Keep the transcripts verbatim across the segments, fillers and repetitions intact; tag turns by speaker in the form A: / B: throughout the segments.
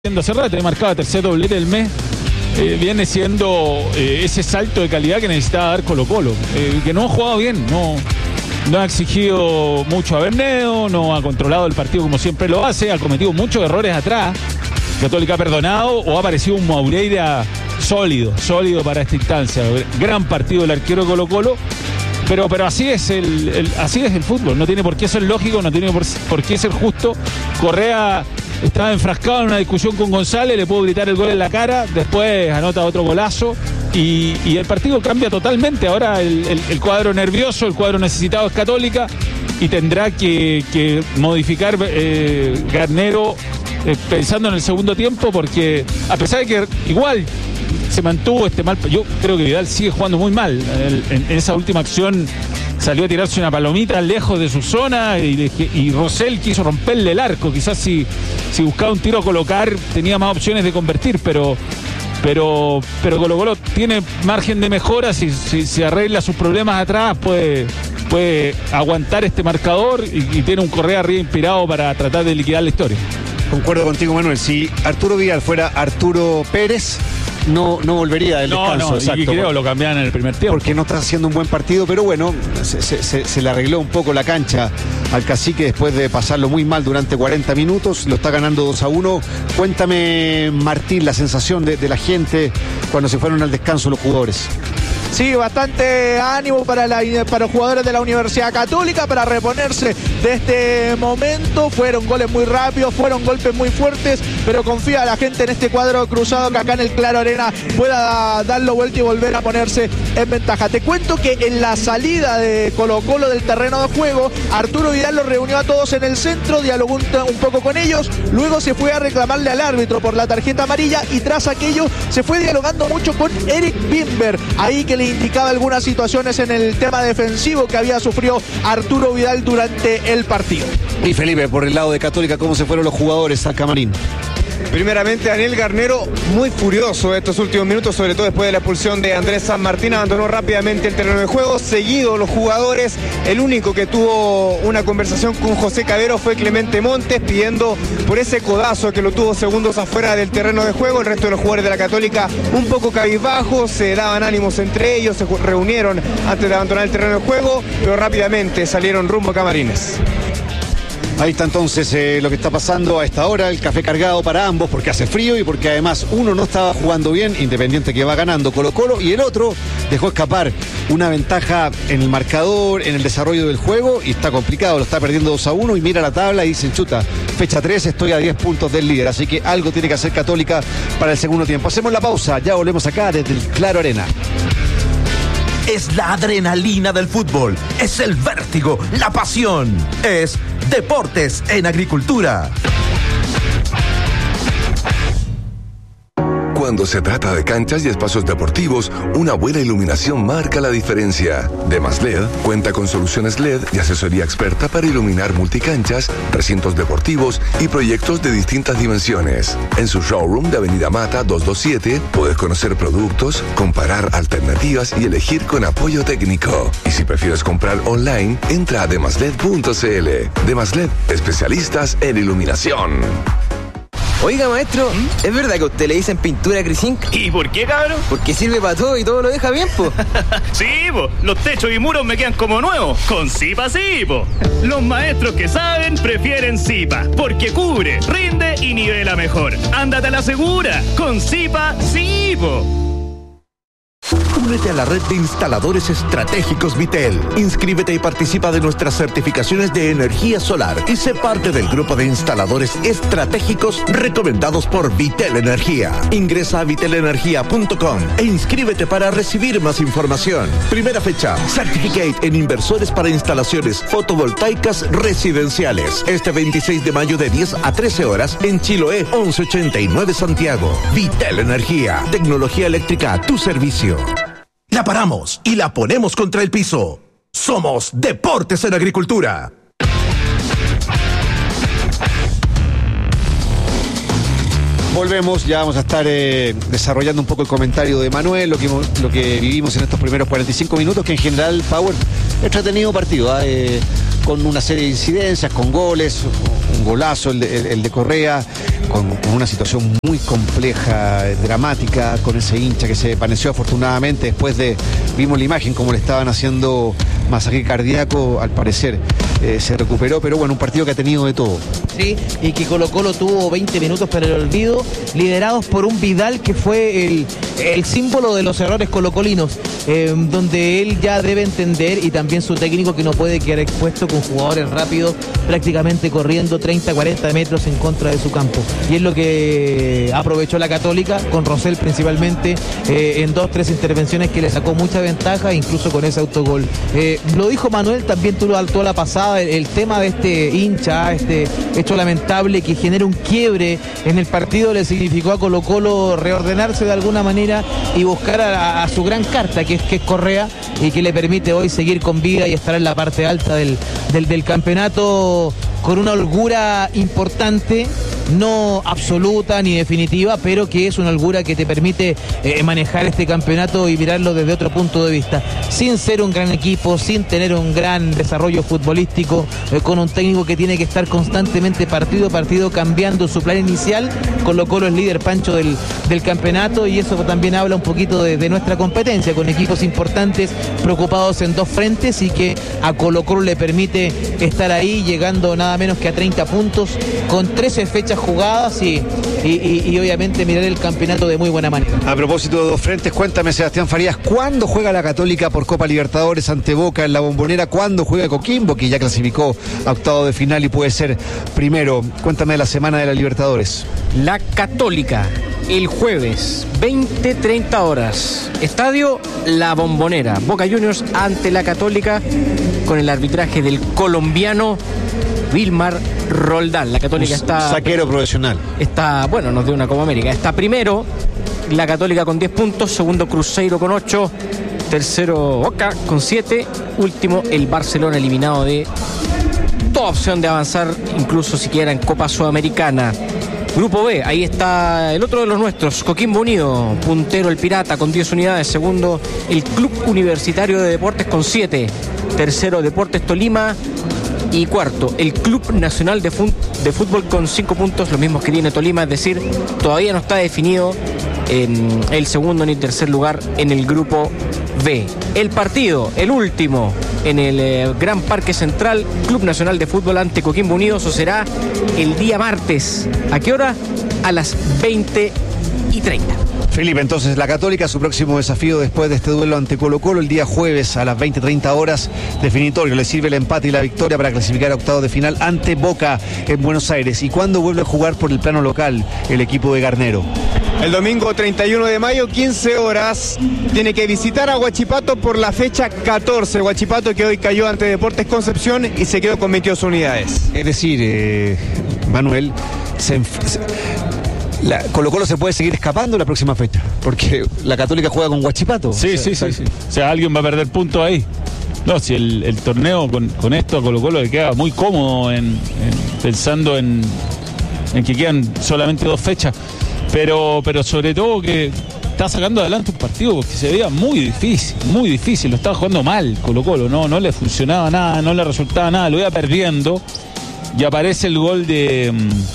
A: Hace rato, he marcado tercer doblete del mes. Eh, viene siendo eh, ese salto de calidad que necesitaba dar Colo Colo, eh, que no ha jugado bien, no, no ha exigido mucho a Berneo, no ha controlado el partido como siempre lo hace, ha cometido muchos errores atrás. Católica ha perdonado o ha aparecido un Maureira sólido, sólido para esta instancia. Gran partido del arquero de Colo Colo, pero, pero así es el, el, así es el fútbol, no tiene por qué ser lógico, no tiene por, por qué ser justo. Correa estaba enfrascado en una discusión con González, le puedo gritar el gol en la cara, después anota otro golazo y, y el partido cambia totalmente. Ahora el, el, el cuadro nervioso, el cuadro necesitado es Católica y tendrá que, que modificar eh, Garnero eh, pensando en el segundo tiempo, porque a pesar de que igual se mantuvo este mal, yo creo que Vidal sigue jugando muy mal. En, en, en esa última acción salió a tirarse una palomita lejos de su zona y, y Rosell quiso romperle el arco. Quizás si, si buscaba un tiro a colocar tenía más opciones de convertir, pero pero pero Colo Colo tiene margen de mejora. Si, si, si arregla sus problemas atrás puede, puede aguantar este marcador y, y tiene un Correa arriba inspirado para tratar de liquidar la historia.
B: Concuerdo contigo, Manuel. Si Arturo Vidal fuera Arturo Pérez, no, no volvería del
A: no,
B: descanso.
A: No,
B: exacto,
A: y creo lo cambiaron en el primer tiempo.
B: Porque no está haciendo un buen partido, pero bueno, se, se, se le arregló un poco la cancha al Cacique después de pasarlo muy mal durante cuarenta minutos. Lo está ganando dos a uno. Cuéntame, Martín, la sensación de, de la gente cuando se fueron al descanso los jugadores.
C: Sí, bastante ánimo para, la, para los jugadores de la Universidad Católica para reponerse de este momento. Fueron goles muy rápidos, fueron golpes muy fuertes, pero confía la gente en este cuadro cruzado que acá en el Claro Arena pueda darlo vuelta y volver a ponerse en ventaja. Te cuento que en la salida de Colo Colo del terreno de juego, Arturo Vidal los reunió a todos en el centro, dialogó un, un poco con ellos, luego se fue a reclamarle al árbitro por la tarjeta amarilla y tras aquello se fue dialogando mucho con Eric Bimber, ahí que le indicaba algunas situaciones en el tema defensivo que había sufrido Arturo Vidal durante el partido.
B: Y Felipe, por el lado de Católica, ¿cómo se fueron los jugadores al camarín?
D: Primeramente, Daniel Garnero muy furioso estos últimos minutos, sobre todo después de la expulsión de Andrés San Martín. Abandonó rápidamente el terreno de juego. Seguido los jugadores, el único que tuvo una conversación con José Cabero fue Clemente Montes, pidiendo por ese codazo que lo tuvo segundos afuera del terreno de juego. El resto de los jugadores de la Católica un poco cabizbajos, se daban ánimos entre ellos, se reunieron antes de abandonar el terreno de juego, pero rápidamente salieron rumbo a camarines.
B: Ahí está entonces eh, lo que está pasando a esta hora, el café cargado para ambos, porque hace frío y porque además uno no estaba jugando bien, Independiente que va ganando Colo Colo, y el otro dejó escapar una ventaja en el marcador, en el desarrollo del juego, y está complicado, lo está perdiendo dos a uno y mira la tabla y dice, chuta, fecha tres, estoy a diez puntos del líder, así que algo tiene que hacer Católica para el segundo tiempo. Hacemos la pausa, ya volvemos acá desde el Claro Arena.
E: Es la adrenalina del fútbol, es el vértigo, la pasión, es Deportes en Agricultura.
F: Cuando se trata de canchas y espacios deportivos, una buena iluminación marca la diferencia. Demasled cuenta con soluciones L E D y asesoría experta para iluminar multicanchas, recintos deportivos y proyectos de distintas dimensiones. En su showroom de Avenida Mata doscientos veintisiete puedes conocer productos, comparar alternativas y elegir con apoyo técnico. Y si prefieres comprar online, entra a demasled punto cl. Demasled, especialistas en iluminación.
G: Oiga, maestro, ¿Mm? ¿es verdad que a usted le dicen pintura Crisink?
H: ¿Y por qué, cabrón?
G: Porque sirve para todo y todo lo deja bien, po.
H: Sí, po, los techos y muros me quedan como nuevos. Con Zipa sí, po. Los maestros que saben prefieren Zipa, porque cubre, rinde y nivela mejor. Ándate a la segura, con Zipa sí, po.
E: Únete a la red de instaladores estratégicos Vitel. Inscríbete y participa de nuestras certificaciones de energía solar y sé parte del grupo de instaladores estratégicos recomendados por Vitel Energía. Ingresa a vitel energía punto com e inscríbete para recibir más información. Primera fecha, Certificate en inversores para instalaciones fotovoltaicas residenciales. Este veintiséis de mayo de diez a trece horas en Chiloé once ochenta y nueve Santiago. Vitel Energía, tecnología eléctrica a tu servicio. La paramos y la ponemos contra el piso. Somos Deportes en Agricultura.
B: Volvemos, ya vamos a estar eh, desarrollando un poco el comentario de Manuel, lo que, lo que vivimos en estos primeros cuarenta y cinco minutos, que en general, Power, entretenido partido, ¿eh? con una serie de incidencias, con goles, un golazo el de, el, el de Correa, con, con una situación muy compleja, dramática, con ese hincha que se desvaneció afortunadamente después de, vimos la imagen como le estaban haciendo masaje cardíaco, al parecer eh, se recuperó, pero bueno, un partido que ha tenido de todo.
I: Sí, y que Colo Colo tuvo veinte minutos para el olvido, liderados por un Vidal que fue el, el símbolo de los errores colocolinos, eh, donde él ya debe entender, y también su técnico, que no puede quedar expuesto con jugadores rápidos prácticamente corriendo treinta, cuarenta metros en contra de su campo. Y es lo que aprovechó la Católica, con Rosell principalmente, eh, en dos, tres intervenciones que le sacó mucha ventaja, incluso con ese autogol. Eh, lo dijo Manuel, también tú lo saltó la pasada, el, el tema de este hincha, este hecho lamentable que genera un quiebre en el partido, le significó a Colo Colo reordenarse de alguna manera y buscar a, a su gran carta, que es, que es Correa, y que le permite hoy seguir con vida y estar en la parte alta del, del, del campeonato con una holgura importante, no absoluta ni definitiva, pero que es una holgura que te permite eh, manejar este campeonato y mirarlo desde otro punto de vista, sin ser un gran equipo, sin tener un gran desarrollo futbolístico, eh, con un técnico que tiene que estar constantemente partido a partido cambiando su plan inicial. Colo Colo es líder, Pancho, del, del campeonato, y eso también habla un poquito de, de nuestra competencia, con equipos importantes preocupados en dos frentes, y que a Colo Colo le permite estar ahí, llegando nada menos que a treinta puntos, con trece fechas jugadas, y, y, y, y obviamente mirar el campeonato de muy buena manera.
B: A propósito de dos frentes, cuéntame, Sebastián Farías, ¿cuándo juega la Católica por Copa Libertadores ante Boca en la Bombonera? ¿Cuándo juega Coquimbo, que ya clasificó a octavo de final y puede ser primero? Cuéntame de la semana de la Libertadores.
J: La Católica, el jueves, veinte treinta horas, estadio La Bombonera, Boca Juniors ante la Católica, con el arbitraje del colombiano Vilmar Roldán. La Católica está...
B: saquero profesional.
J: Está, bueno, nos dio una Copa América. Está primero la Católica con diez puntos, segundo Cruzeiro con ocho, tercero Boca con siete, último el Barcelona, eliminado de toda opción de avanzar, incluso siquiera en Copa Sudamericana. Grupo B, ahí está el otro de los nuestros, Coquimbo Unido, puntero el Pirata con diez unidades, segundo el Club Universitario de Deportes con siete, tercero Deportes Tolima, y cuarto el Club Nacional de, Fun- de Fútbol con cinco puntos, los mismos que tiene Tolima, es decir, todavía no está definido en el segundo ni tercer lugar en el Grupo B. El partido, el último, en el eh, Gran Parque Central, Club Nacional de Fútbol ante Coquimbo Unido, eso será el día martes. ¿A qué hora? A las veinte y treinta.
B: Felipe, entonces la Católica, su próximo desafío después de este duelo ante Colo Colo el día jueves a las veinte treinta horas, definitorio. Le sirve el empate y la victoria para clasificar a octavos de final ante Boca en Buenos Aires. ¿Y cuándo vuelve a jugar por el plano local el equipo de Garnero?
D: El domingo treinta y uno de mayo, quince horas, tiene que visitar a Huachipato por la fecha catorce. Huachipato, que hoy cayó ante Deportes Concepción y se quedó con veintidós unidades.
B: Es decir, eh, Manuel, se, se, la, Colo Colo se puede seguir escapando la próxima fecha, porque la Católica juega con Huachipato.
A: Sí,
B: o sea,
A: sí, sí, sí. O sea, alguien va a perder puntos ahí. No, si el, el torneo con, con esto a Colo Colo le queda muy cómodo en, en, pensando en, en que quedan solamente dos fechas. Pero, pero sobre todo que está sacando adelante un partido porque se veía muy difícil, muy difícil. Lo estaba jugando mal Colo Colo, no, no le funcionaba nada, no le resultaba nada, lo iba perdiendo. Y aparece el gol de,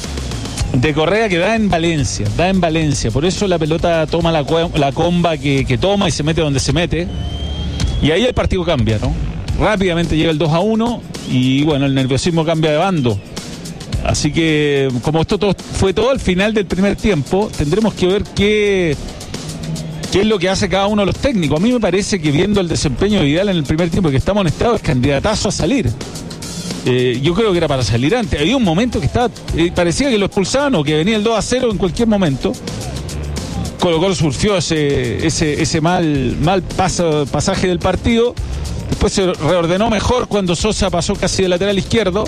A: de Correa, que da en Valencia, da en Valencia. Por eso la pelota toma la, la comba que, que toma y se mete donde se mete. Y ahí el partido cambia, ¿no? Rápidamente llega el dos a uno y bueno, el nerviosismo cambia de bando. Así que, como esto todo, fue todo al final del primer tiempo, tendremos que ver qué, qué es lo que hace cada uno de los técnicos. A mí me parece que, viendo el desempeño de Vidal en el primer tiempo, que está amonestado, es candidatazo a salir. Eh, yo creo que era para salir antes. Había un momento que estaba, eh, parecía que lo expulsaban o que venía el dos a cero en cualquier momento. Colo Colo surfió ese, ese, ese mal, mal paso, pasaje del partido. Después se reordenó mejor cuando Sosa pasó casi de lateral izquierdo.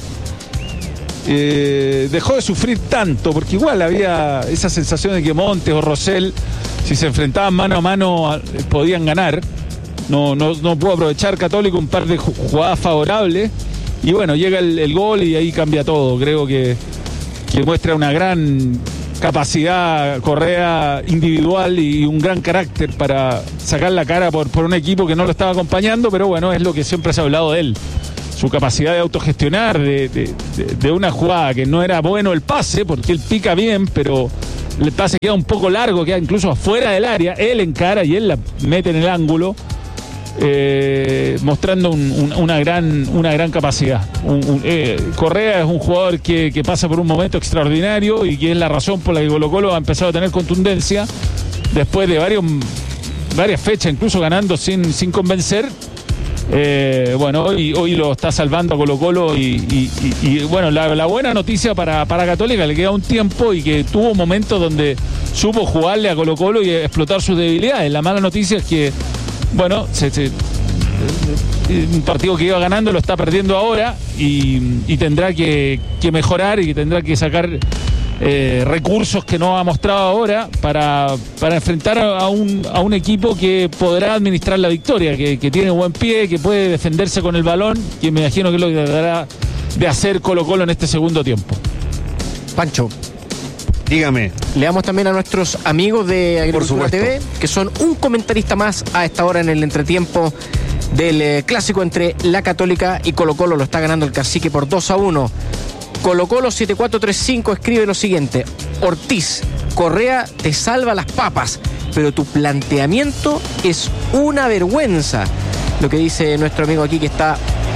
A: Eh, dejó de sufrir tanto, porque igual había esa sensación de que Montes o Rosell, si se enfrentaban mano a mano, podían ganar. No, no, no pudo aprovechar Católico un par de jugadas favorables. Y bueno, llega el, el gol y ahí cambia todo. Creo que, que muestra una gran capacidad Correa individual y un gran carácter para sacar la cara por, por un equipo que no lo estaba acompañando, pero bueno, es lo que siempre se ha hablado de él. su capacidad de autogestionar de, de, de, de una jugada que no era bueno el pase, porque él pica bien, pero el pase queda un poco largo, queda incluso afuera del área, él encara y él la mete en el ángulo, eh, mostrando un, un, una, gran, una gran capacidad. Un, un, eh, Correa es un jugador que, que pasa por un momento extraordinario y que es la razón por la que Colo-Colo ha empezado a tener contundencia después de varios, varias fechas, incluso ganando sin, sin convencer. Eh, bueno, hoy, hoy lo está salvando a Colo-Colo y, y, y, y bueno, la, la buena noticia para, para Católica, le queda un tiempo y que tuvo momentos donde supo jugarle a Colo-Colo y explotar sus debilidades. La mala noticia es que, bueno, se, se, un partido que iba ganando lo está perdiendo ahora y, y tendrá que, que mejorar y tendrá que sacar Eh, recursos que no ha mostrado ahora para, para enfrentar a un, a un equipo que podrá administrar la victoria, que, que tiene buen pie, que puede defenderse con el balón, que me imagino que es lo que tratará de hacer Colo-Colo en este segundo tiempo.
J: Pancho,
B: dígame.
J: Le damos también a nuestros amigos de Agricultura T V, que son un comentarista más a esta hora en el entretiempo del eh, clásico entre la Católica y Colo-Colo. Lo está ganando el Cacique por dos a uno. Colo-Colo siete cuatro tres cinco escribe lo siguiente: Ortiz, Correa te salva las papas, pero tu planteamiento es una vergüenza. Lo que dice nuestro amigo aquí que está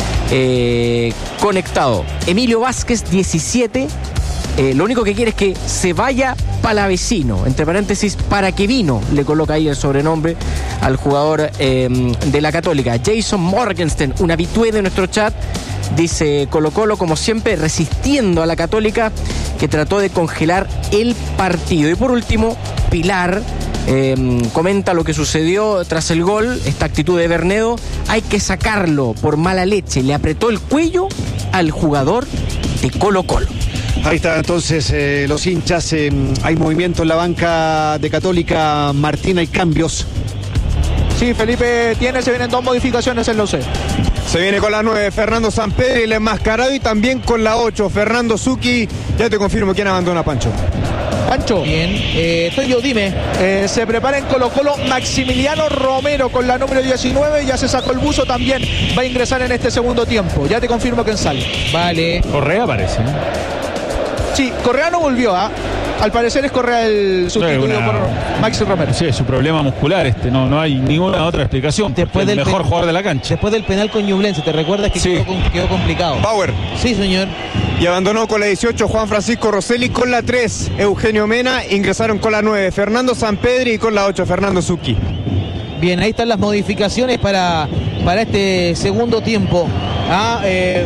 J: eh, conectado. Emilio Vázquez diecisiete, eh, lo único que quiere es que se vaya Palavecino, entre paréntesis, para que vino, le coloca ahí el sobrenombre al jugador eh, de la Católica. Jason Morgenstern, un habitué de nuestro chat, dice: Colo-Colo, como siempre, resistiendo a la Católica, que trató de congelar el partido. Y por último, Pilar eh, comenta lo que sucedió tras el gol, esta actitud de Bernedo: hay que sacarlo por mala leche, le apretó el cuello al jugador de Colo-Colo.
B: Ahí está entonces eh, los hinchas, eh, hay movimiento en la banca de Católica. Martín, hay cambios.
C: Sí, Felipe tiene, se vienen dos modificaciones en los C.
D: Se viene con la nueve Fernando Sampedri, el enmascarado, y también con la ocho Fernando Zucchi. Ya te confirmo quién abandona, Pancho.
C: Pancho.
I: Bien, eh, estoy yo, dime.
C: Eh, se prepara en Colo-Colo Maximiliano Romero con la número diecinueve, ya se sacó el buzo, también va a ingresar en este segundo tiempo. Ya te confirmo quién sale.
I: Vale.
A: Correa parece, ¿no?
C: Sí, Correa no volvió, ¿ah? Al parecer es Correa el sustituido
A: una,
C: por Maxi Romero.
A: Sí, es su problema muscular este, no, no hay ninguna otra explicación.
I: Después del
A: el mejor
I: pen...
A: jugador de la cancha.
I: Después del penal con Ñublense, ¿te recuerdas que
A: sí.
I: quedó, quedó complicado?
D: Bauer.
I: Sí, señor.
D: Y abandonó con la dieciocho Juan Francisco Rosselli, con la tres Eugenio Mena, ingresaron con la nueve Fernando Sampedri y con la ocho Fernando Zucchi.
I: Bien, ahí están las modificaciones para, para este segundo tiempo. Ah, eh,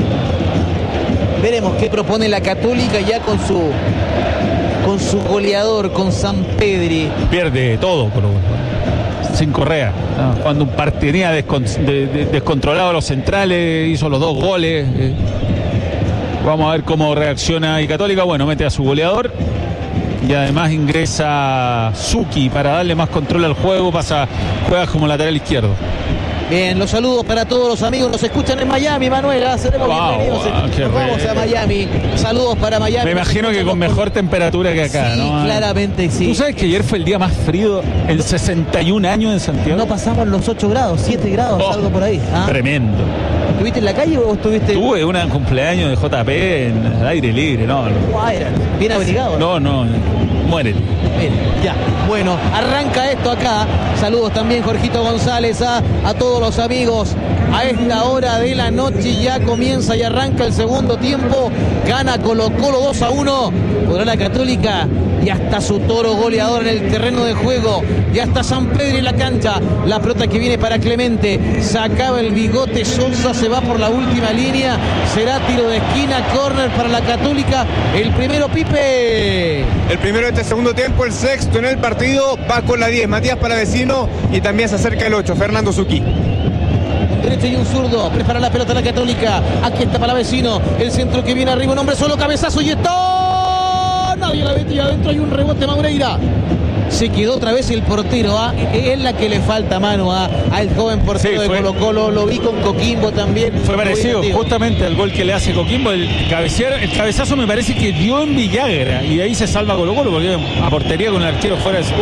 I: veremos qué propone la Católica ya con su con su goleador, con Sampedri.
A: Pierde todo, pero sin Correa. No, cuando un par tenía descon, de, de, descontrolado a los centrales, hizo los dos goles. Eh. Vamos a ver cómo reacciona y Católica. Bueno, mete a su goleador y además ingresa Zucchi para darle más control al juego. Pasa, juega como lateral izquierdo.
I: Bien, los saludos para todos los amigos. Nos escuchan en Miami, Manuela. Seremos
A: wow,
I: bienvenidos.
A: Wow,
I: Nos vamos a Miami. Saludos para Miami.
A: Me imagino que con mejor temperatura que acá,
I: sí,
A: ¿no?
I: Claramente sí.
A: ¿Tú sabes que ayer fue el día más frío en sesenta y un años en Santiago?
I: No pasamos los ocho grados, siete grados, oh, algo por ahí. ¿Ah?
A: Tremendo.
I: ¿Estuviste en la calle o estuviste...?
A: Tuve un cumpleaños de J P en el aire libre, no. no.
I: Bien abrigado.
A: No, no, mueren.
I: Bien, ya. Bueno, arranca esto acá. Saludos también, Jorgito González, a, a todos los amigos. A esta hora de la noche ya comienza y arranca el segundo tiempo. Gana Colo-Colo dos a uno. Podrá la Católica. Y hasta su toro goleador en el terreno de juego. Ya está Sampedri en la cancha. La pelota que viene para Clemente. Sacaba el bigote. Sousa se va por la última línea. Será tiro de esquina. Córner para la Católica. El primero, Pipe.
D: El primero de este segundo tiempo. El sexto en el partido. Va con la diez. Matías Palavecino. Y también se acerca el ocho. Fernando Zucchi.
I: Un derecho y un zurdo. Prepara la pelota la Católica. Aquí está Palavecino. El centro que viene arriba. Un hombre solo. Cabezazo y está. Nadie la metía adentro, hay un rebote Maureira. se quedó otra vez el portero. ¿ah? Es la que le falta mano ¿ah? al joven portero sí, de Colo Colo. Lo vi con Coquimbo también.
A: Fue parecido justamente al gol que le hace Coquimbo. El, cabecear, el cabezazo me parece que dio en Villagra y ahí se salva Colo Colo porque a portería con el arquero fuera de su...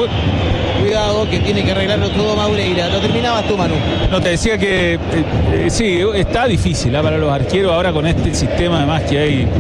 I: Cuidado que tiene que arreglarlo todo Maureira. Lo terminabas tú, Manu.
A: No, te decía que eh, eh, sí, está difícil ¿eh? para los arqueros ahora con este sistema además que hay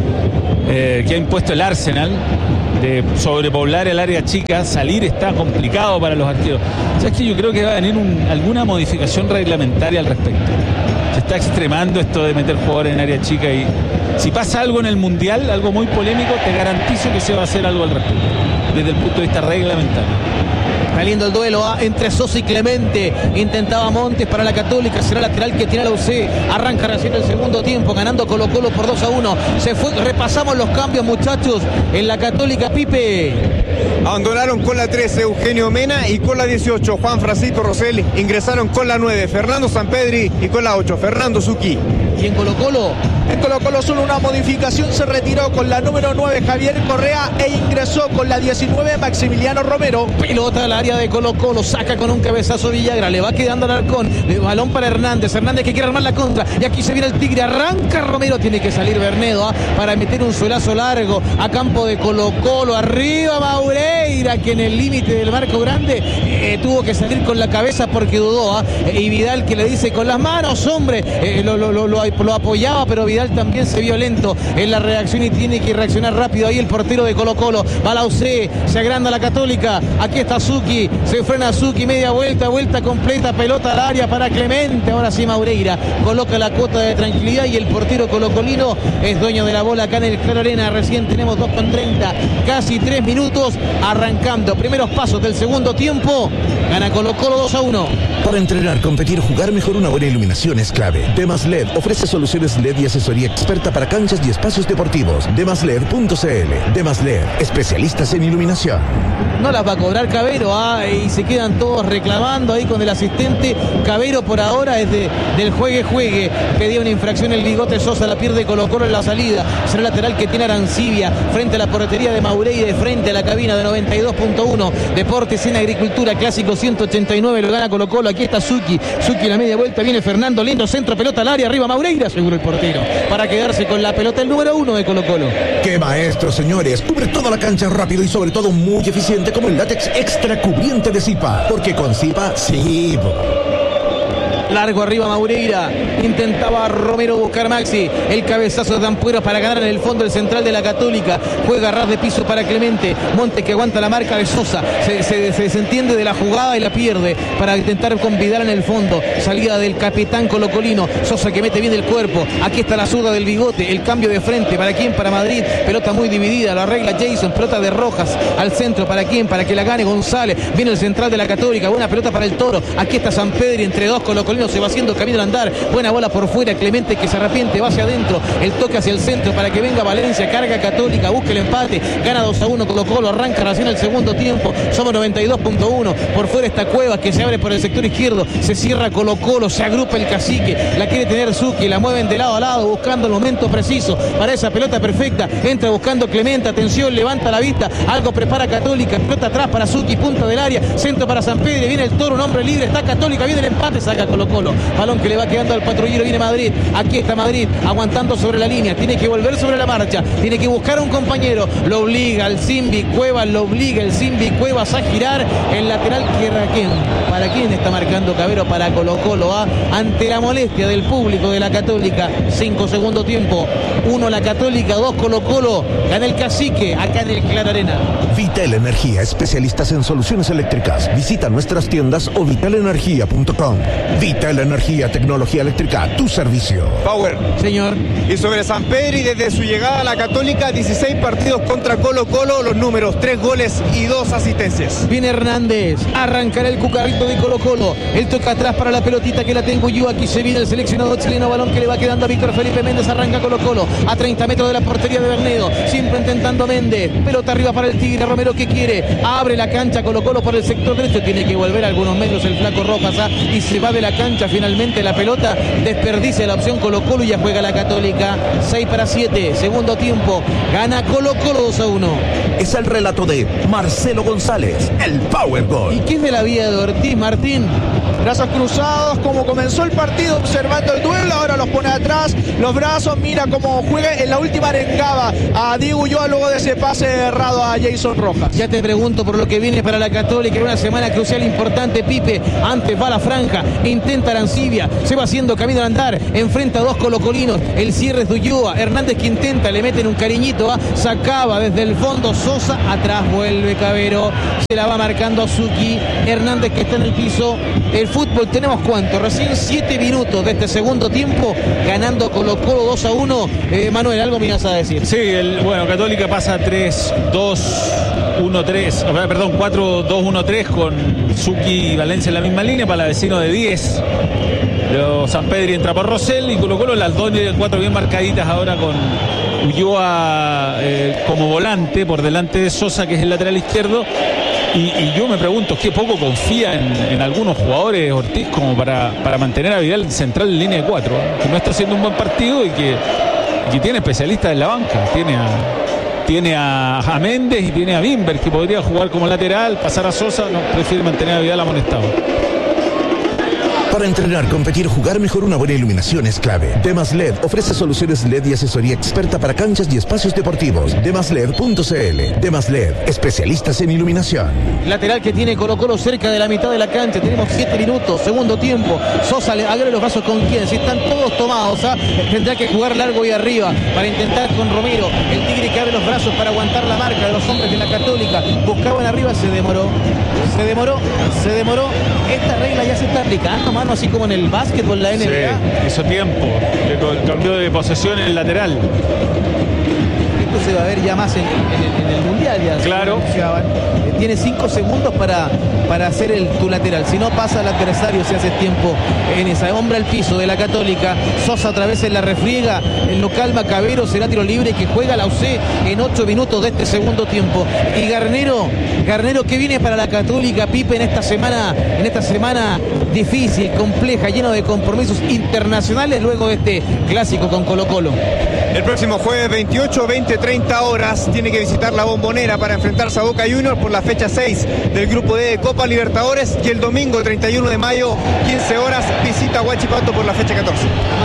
A: eh, que ha impuesto el Arsenal de sobrepoblar el área chica. Salir está complicado para los arqueros. O sea, es que yo creo que va a venir un, alguna modificación reglamentaria al respecto. Se está extremando esto de meter jugadores en área chica y si pasa algo en el Mundial, algo muy polémico, te garantizo que se va a hacer algo al respecto desde el punto de vista reglamentario.
I: Saliendo el duelo ¿ah? entre Sosa y Clemente. Intentaba Montes para la Católica. Será lateral que tiene la U C. Arranca recién el segundo tiempo. Ganando Colo Colo por dos a uno. Se fue. Repasamos los cambios, muchachos. En la Católica, Pipe.
D: Abandonaron con la trece Eugenio Mena y con la dieciocho Juan Francisco Rosell. Ingresaron con la nueve Fernando Sampedri y con la ocho Fernando Zucchi.
I: Y en Colo Colo.
C: En Colo Colo solo una modificación, se retiró con la número nueve Javier Correa e ingresó con la diecinueve Maximiliano Romero.
I: Pelota al área de Colo Colo, saca con un cabezazo Villagra, le va quedando al Arcón, el balón para Hernández, Hernández que quiere armar la contra y aquí se viene el Tigre, arranca Romero, tiene que salir Bernedo ¿eh? para meter un suelazo largo a campo de Colo Colo, arriba Maureira que en el límite del marco grande eh, tuvo que salir con la cabeza porque dudó ¿eh? y Vidal que le dice con las manos, hombre, eh, lo, lo, lo, lo, lo apoyaba pero Vidal también se vio lento en la reacción y tiene que reaccionar rápido ahí el portero de Colo Colo. Va la U C, se agranda la Católica, aquí está Zucchi, se frena Zucchi, media vuelta, vuelta completa, pelota al área para Clemente, ahora sí Maureira coloca la cuota de tranquilidad y el portero colocolino es dueño de la bola acá en el Claro Arena. Recién tenemos dos con treinta, casi tres minutos arrancando, primeros pasos del segundo tiempo, gana Colo Colo dos a uno.
E: Para entrenar, competir, jugar mejor, una buena iluminación es clave. Demas L E D ofrece soluciones L E D y asesoría experta para canchas y espacios deportivos. demas led punto c l. Demas L E D, especialistas en iluminación.
I: No las va a cobrar Cabero ¿ah? y se quedan todos reclamando ahí con el asistente. Cabero por ahora es de, del juegue juegue. Pedía una infracción el Bigote Sosa, la pierde Colo Colo en la salida. Será lateral que tiene Arancibia frente a la portería de Maureira, frente a la cabina de noventa y dos punto uno. Deportes en Agricultura, clásico ciento ochenta y nueve, lo gana Colo Colo. Aquí está Zucchi, Zucchi en la media vuelta, viene Fernando, lindo centro, pelota al área, arriba Maureira, seguro el portero, para quedarse con la pelota el número uno de Colo Colo.
E: ¡Qué maestro, señores! Cubre toda la cancha rápido y sobre todo muy eficiente como el látex extra cubriente de Zipa, porque con Zipa, sí.
I: Largo arriba Maureira, intentaba Romero buscar Maxi, el cabezazo de Ampueros para ganar en el fondo el central de la Católica, juega ras de piso para Clemente, Montes que aguanta la marca de Sosa, se, se, se desentiende de la jugada y la pierde para intentar convidar en el fondo, salida del capitán colocolino, Sosa que mete bien el cuerpo, aquí está la zurda del Bigote, el cambio de frente, ¿para quién? Para Madrid, pelota muy dividida, lo arregla Jason, pelota de Rojas al centro, ¿para quién? Para que la gane González, viene el central de la Católica, buena pelota para el Toro, aquí está Sampedri entre dos colocolinos, se va haciendo camino al andar, buena bola por fuera, Clemente que se arrepiente, va hacia adentro, el toque hacia el centro para que venga Valencia, carga Católica, busca el empate, gana dos a uno Colo Colo, arranca recién el segundo tiempo, somos noventa y dos punto uno, por fuera está Cuevas que se abre por el sector izquierdo, se cierra Colo Colo, se agrupa el cacique, la quiere tener Zucchi, la mueven de lado a lado buscando el momento preciso para esa pelota perfecta, entra buscando Clemente, atención, levanta la vista, algo prepara Católica, pelota atrás para Zucchi, punta del área, centro para Sampedri, viene el Toro, un hombre libre, está Católica, viene el empate, saca Colo Colo, balón que le va quedando al patrullero, viene Madrid, aquí está Madrid, aguantando sobre la línea, tiene que volver sobre la marcha, tiene que buscar a un compañero, lo obliga el Simbi Cuevas, lo obliga el Simbi Cuevas a girar, el lateral que Raquén, ¿para quién está marcando Cabero? Para Colo Colo, ¿ah? Ante la molestia del público de la Católica, cinco segundo tiempo, uno la Católica, dos Colo Colo, gana el cacique, acá en el Claro Arena.
E: Vital Energía, especialistas en soluciones eléctricas, visita nuestras tiendas o vital energía punto com. Vital Energía, tecnología eléctrica, tu servicio.
D: Power.
I: Señor.
D: Y sobre Sampedri, desde su llegada a la Católica, dieciséis partidos contra Colo Colo, los números, tres goles y dos asistencias.
I: Viene Hernández, arrancará el cucarrito de Colo Colo, el toca atrás para la pelotita que la tengo yo, aquí se viene el seleccionado chileno, balón que le va quedando a Víctor Felipe Méndez, arranca Colo Colo, a treinta metros de la portería de Bernedo, siempre intentando Méndez, pelota arriba para el Tigre, Romero que quiere, abre la cancha Colo Colo por el sector derecho, tiene que volver algunos metros el flaco Rojas, ¿ah? y se va de la cancha cancha finalmente la pelota, desperdicia la opción Colo Colo y ya juega la Católica. seis para siete, segundo tiempo, gana Colo Colo dos a uno.
E: Es el relato de Marcelo González, el Powerball.
I: ¿Y qué es de la vida de Ortiz, Martín?
C: Brazos cruzados, como comenzó el partido observando el duelo, ahora los pone atrás, los brazos, mira cómo juega en la última arengaba a Diego Ulloa luego de ese pase errado a Jason Rojas.
I: Ya te pregunto por lo que viene para la Católica en una semana crucial importante, Pipe. Antes va la franja, intenta Arancibia, se va haciendo camino al andar, enfrenta a dos colocolinos, el cierre es de Ulloa, Hernández que intenta, le meten un cariñito, ¿ah? Sacaba desde el fondo Sosa, atrás vuelve Cabero, se la va marcando Azuki, Hernández que está en el piso. El fútbol tenemos cuánto, recién siete minutos de este segundo tiempo, ganando Colo Colo dos a uno. Eh, Manuel, algo me ibas a decir.
A: Sí, el, bueno, Católica pasa tres dos uno tres, perdón, cuatro dos uno tres con Zucchi y Valencia en la misma línea, para la vecino de diez. Pero San Pedri entra por Rosell y Colo Colo las dos y el cuatro bien marcaditas ahora con Ulloa eh, como volante por delante de Sosa, que es el lateral izquierdo. Y, y yo me pregunto, ¿qué poco confía en, en algunos jugadores Ortiz como para, para mantener a Vidal central en línea de cuatro, ¿eh? Que no está haciendo un buen partido y que, que tiene especialistas en la banca. Tiene a, tiene a, a Méndez y tiene a Bimber, que podría jugar como lateral, pasar a Sosa. No, prefiere mantener a Vidal amonestado.
E: Para entrenar, competir, jugar mejor, una buena iluminación es clave. Demas L E D ofrece soluciones L E D y asesoría experta para canchas y espacios deportivos. demas led punto c l. Demas L E D, especialistas en iluminación.
I: Lateral que tiene Colo Colo cerca de la mitad de la cancha. Tenemos siete minutos, segundo tiempo. Sosa le agarra los brazos con quién. Si están todos tomados, ¿ah? Tendrá que jugar largo y arriba para intentar con Romero. El Tigre que abre los brazos para aguantar la marca de los hombres de la Católica. Buscaban arriba, se demoró. Se demoró, se demoró. Esta regla ya se está aplicando, mano, así como en el básquetbol, la N B A.
A: Sí, hizo tiempo. El cambio de posesión en el lateral.
I: Esto se va a ver ya más en, en, en el Mundial. Ya,
A: claro.
I: Tiene cinco segundos para, para hacer el tu lateral. Si no pasa el adversario, se hace tiempo en esa. Hombre al piso de la Católica. Sosa otra vez en la refriega. Él lo calma. Cabero será tiro libre que juega la U C en ocho minutos de este segundo tiempo. Y Garnero, Garnero que viene para la Católica, Pipe, en esta semana, en esta semana difícil, compleja, lleno de compromisos internacionales luego de este clásico con Colo Colo.
D: El próximo jueves veintiocho, veinte, treinta horas tiene que visitar la Bombonera para enfrentarse a Boca Juniors por la fecha seis del grupo D de Copa Libertadores, y el domingo treinta y uno de mayo, quince horas, visita Huachipato por la fecha catorce.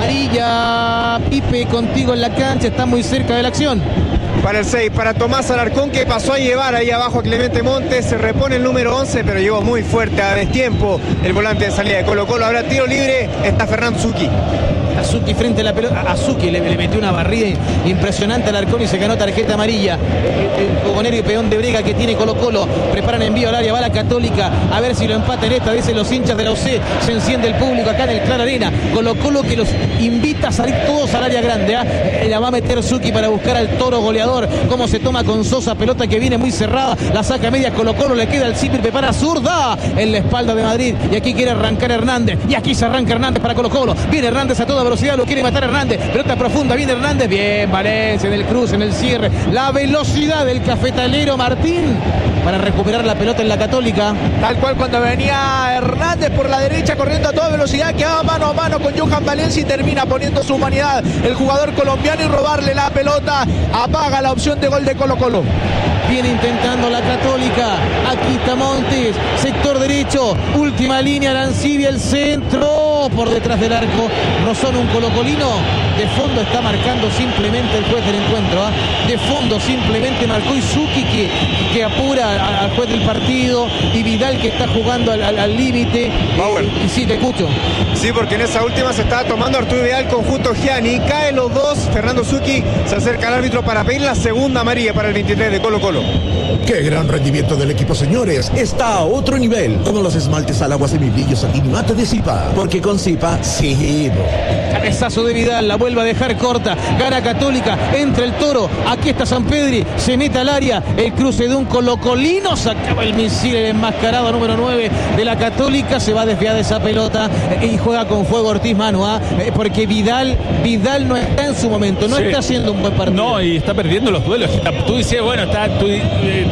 I: Amarilla, Pipe, contigo en la cancha, está muy cerca de la acción.
D: Para el seis, para Tomás Alarcón, que pasó a llevar ahí abajo a Clemente Montes, se repone el número once, pero llegó muy fuerte a destiempo el volante de salida de Colo Colo. Ahora tiro libre, está Fernando Zucchi.
I: Azuki frente a la pelota. Azuki le, le metió una barrida impresionante al Arcón y se ganó tarjeta amarilla. El, el fogonero y peón de brega que tiene Colo Colo. Preparan envío al área, va la Católica. A ver si lo empata en esta, dicen los hinchas de la U C. Se enciende el público acá en el Clara Arena. Colo Colo que los invita a salir todos al área grande. ¿eh? La va a meter Zucchi para buscar al toro goleador. Cómo se toma con Sosa, pelota que viene muy cerrada. La saca media Colo Colo, le queda el zipper, prepara zurda en la espalda de Madrid. Y aquí quiere arrancar Hernández. Y aquí se arranca Hernández para Colo Colo. Viene Hernández a toda velocidad, lo quiere matar Hernández, pelota profunda, viene Hernández, bien Valencia en el cruce, en el cierre, la velocidad del cafetalero Martín para recuperar la pelota en la Católica.
C: Tal cual cuando venía Hernández por la derecha corriendo a toda velocidad, quedaba mano a mano con Johan Valencia y termina poniendo su humanidad el jugador colombiano y robarle la pelota, apaga la opción de gol de Colo Colo.
I: Viene intentando la Católica, aquí está Montes, sector derecho, última línea, Arancibia, el centro, por detrás del arco, Rosón, un colocolino, de fondo está marcando simplemente el juez del encuentro, ¿eh? de fondo simplemente marcó Izuki que, que apura al juez del partido, y Vidal que está jugando al límite.
D: Bauer.
I: Eh, y sí, te escucho.
D: Sí, porque en esa última se estaba tomando Arturo Vidal conjunto Gianni, caen los dos, Fernando Zucchi se acerca al árbitro para pedir la segunda amarilla para el veintitrés de Colo Colo.
E: ¡Qué gran rendimiento del equipo, señores! Está a otro nivel. Como los esmaltes al agua semibrillo Satinimate de Zipa. Porque con Zipa, sí.
I: Cabezazo de Vidal, la vuelve a dejar corta. Gana Católica, entra el toro. Aquí está San Pedri, se mete al área. El cruce de un colocolino, sacaba el misil, el enmascarado número nueve de la Católica. Se va desviada esa pelota y juega con fuego Ortiz Manu, ¿eh? Porque Vidal, Vidal no está en su momento, no sí. está haciendo un buen partido.
A: No, y está perdiendo los duelos. Tú dices, bueno, está, tú, eh,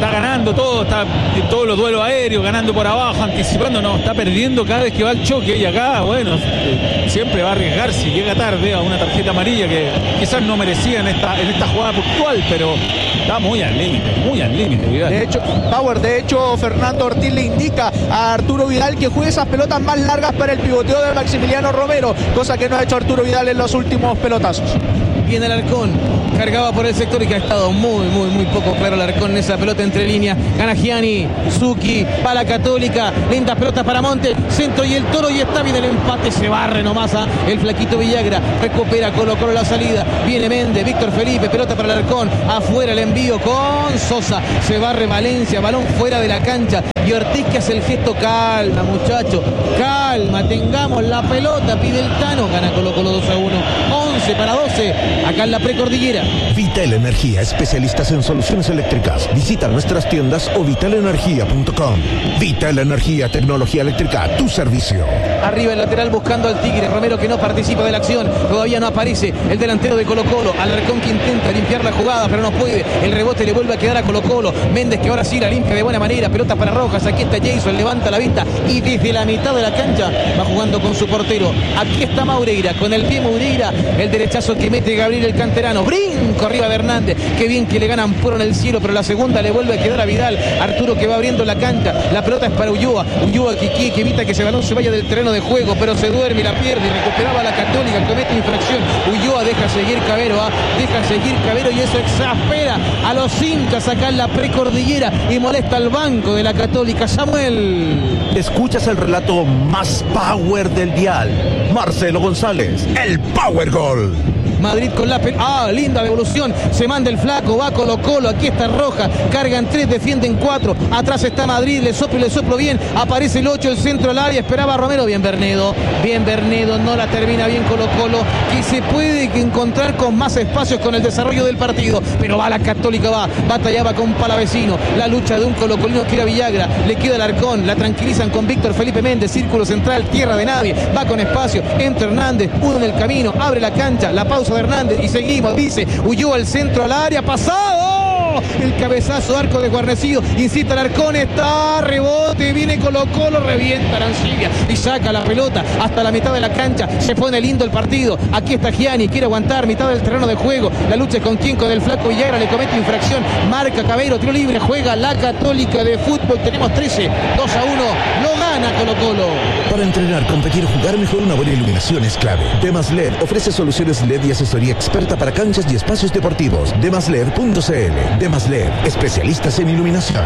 A: está ganando todo, está todos los duelos aéreos, ganando por abajo, anticipando, no, está perdiendo cada vez que va al choque y acá, bueno, eh, siempre va a arriesgar si llega tarde a una tarjeta amarilla que quizás no merecía en esta, en esta jugada puntual, pero está muy al límite, muy al límite, Vidal.
C: De hecho, Power, de hecho, Fernando Ortiz le indica a Arturo Vidal que juegue esas pelotas más largas para el pivoteo de Maximiliano Romero, cosa que no ha hecho Arturo Vidal en los últimos pelotazos.
I: Viene el Alarcón, cargaba por el sector y que ha estado muy, muy, muy poco claro el Alarcón en esa pelota entre líneas. Gana Gianni, Zucchi, para la Católica, lindas pelotas para Monte, centro y el Toro, y está bien el empate, se barre nomás a el flaquito Villagra, recupera Colo Colo la salida, viene Méndez, Víctor Felipe, pelota para el Alarcón, afuera el envío con Sosa, se barre Valencia, balón fuera de la cancha, y Ortiz que hace el gesto, calma muchacho, calma, tengamos la pelota, pide el Tano, gana Colo Colo dos a uno, once para doce, acá en la precordillera.
E: Vital Energía, especialistas en soluciones eléctricas. Visita nuestras tiendas o vital energía punto com. Vital Energía, tecnología eléctrica a tu servicio.
I: Arriba el lateral buscando al Tigre, Romero que no participa de la acción, todavía no aparece el delantero de Colo Colo, Alarcón que intenta limpiar la jugada pero no puede, el rebote le vuelve a quedar a Colo Colo, Méndez que ahora sí la limpia de buena manera, pelota para Rojas, aquí está Jason, levanta la vista y desde la mitad de la cancha va jugando con su portero, aquí está Maureira, con el pie Maureira, el derechazo que mete Gabriel el canterano, brinco arriba de Hernández, qué bien que le ganan puro en el cielo, pero la segunda le vuelve a quedar a Vidal, Arturo que va abriendo la cancha, la pelota es para Ulloa, Ulloa que, que, que evita que ese balón se vaya del terreno de juego, pero se duerme y la pierde, y recuperaba la Católica, comete infracción, Ulloa deja seguir Cabero, ¿ah? deja seguir Cabero y eso exaspera a los hinchas acá en la precordillera y molesta al banco de la Católica. Samuel,
E: escuchas el relato más power del dial. Marcelo González, el Power Gol.
I: Madrid con la pelota, ah, linda devolución, se manda el flaco, va Colo Colo, aquí está Roja, cargan tres, defienden cuatro, atrás está Madrid, le soplo y le soplo bien, aparece el ocho, el centro al área, esperaba Romero, bien Bernedo, bien Bernedo, no la termina bien Colo Colo, que se puede encontrar con más espacios con el desarrollo del partido, pero va la Católica, va, batallaba con Palavecino, la lucha de un colocolino que era Villagra, le queda el Arcón, la tranquilizan con Víctor Felipe Méndez, círculo central, tierra de nadie, va con espacio, entra Hernández, uno en el camino, abre la cancha, la pausa de Hernández y seguimos, dice, huyó al centro al área, pasado, el cabezazo, arco de Guarnecido, incita al Arcón, está, rebote, viene Colo Colo, revienta Arancibia y saca la pelota hasta la mitad de la cancha, se pone lindo el partido, aquí está Gianni, quiere aguantar mitad del terreno de juego, la lucha es con quien, con el flaco Villagra, le comete infracción, marca Cabero, tiro libre, juega la Católica de fútbol, tenemos trece, dos a uno, lo gana Colo Colo.
E: Para entrenar, competir, jugar mejor, una buena iluminación es clave. Demas L E D ofrece soluciones L E D y asesoría experta para canchas y espacios deportivos. demas led punto c l. Demas L E D, especialistas en iluminación.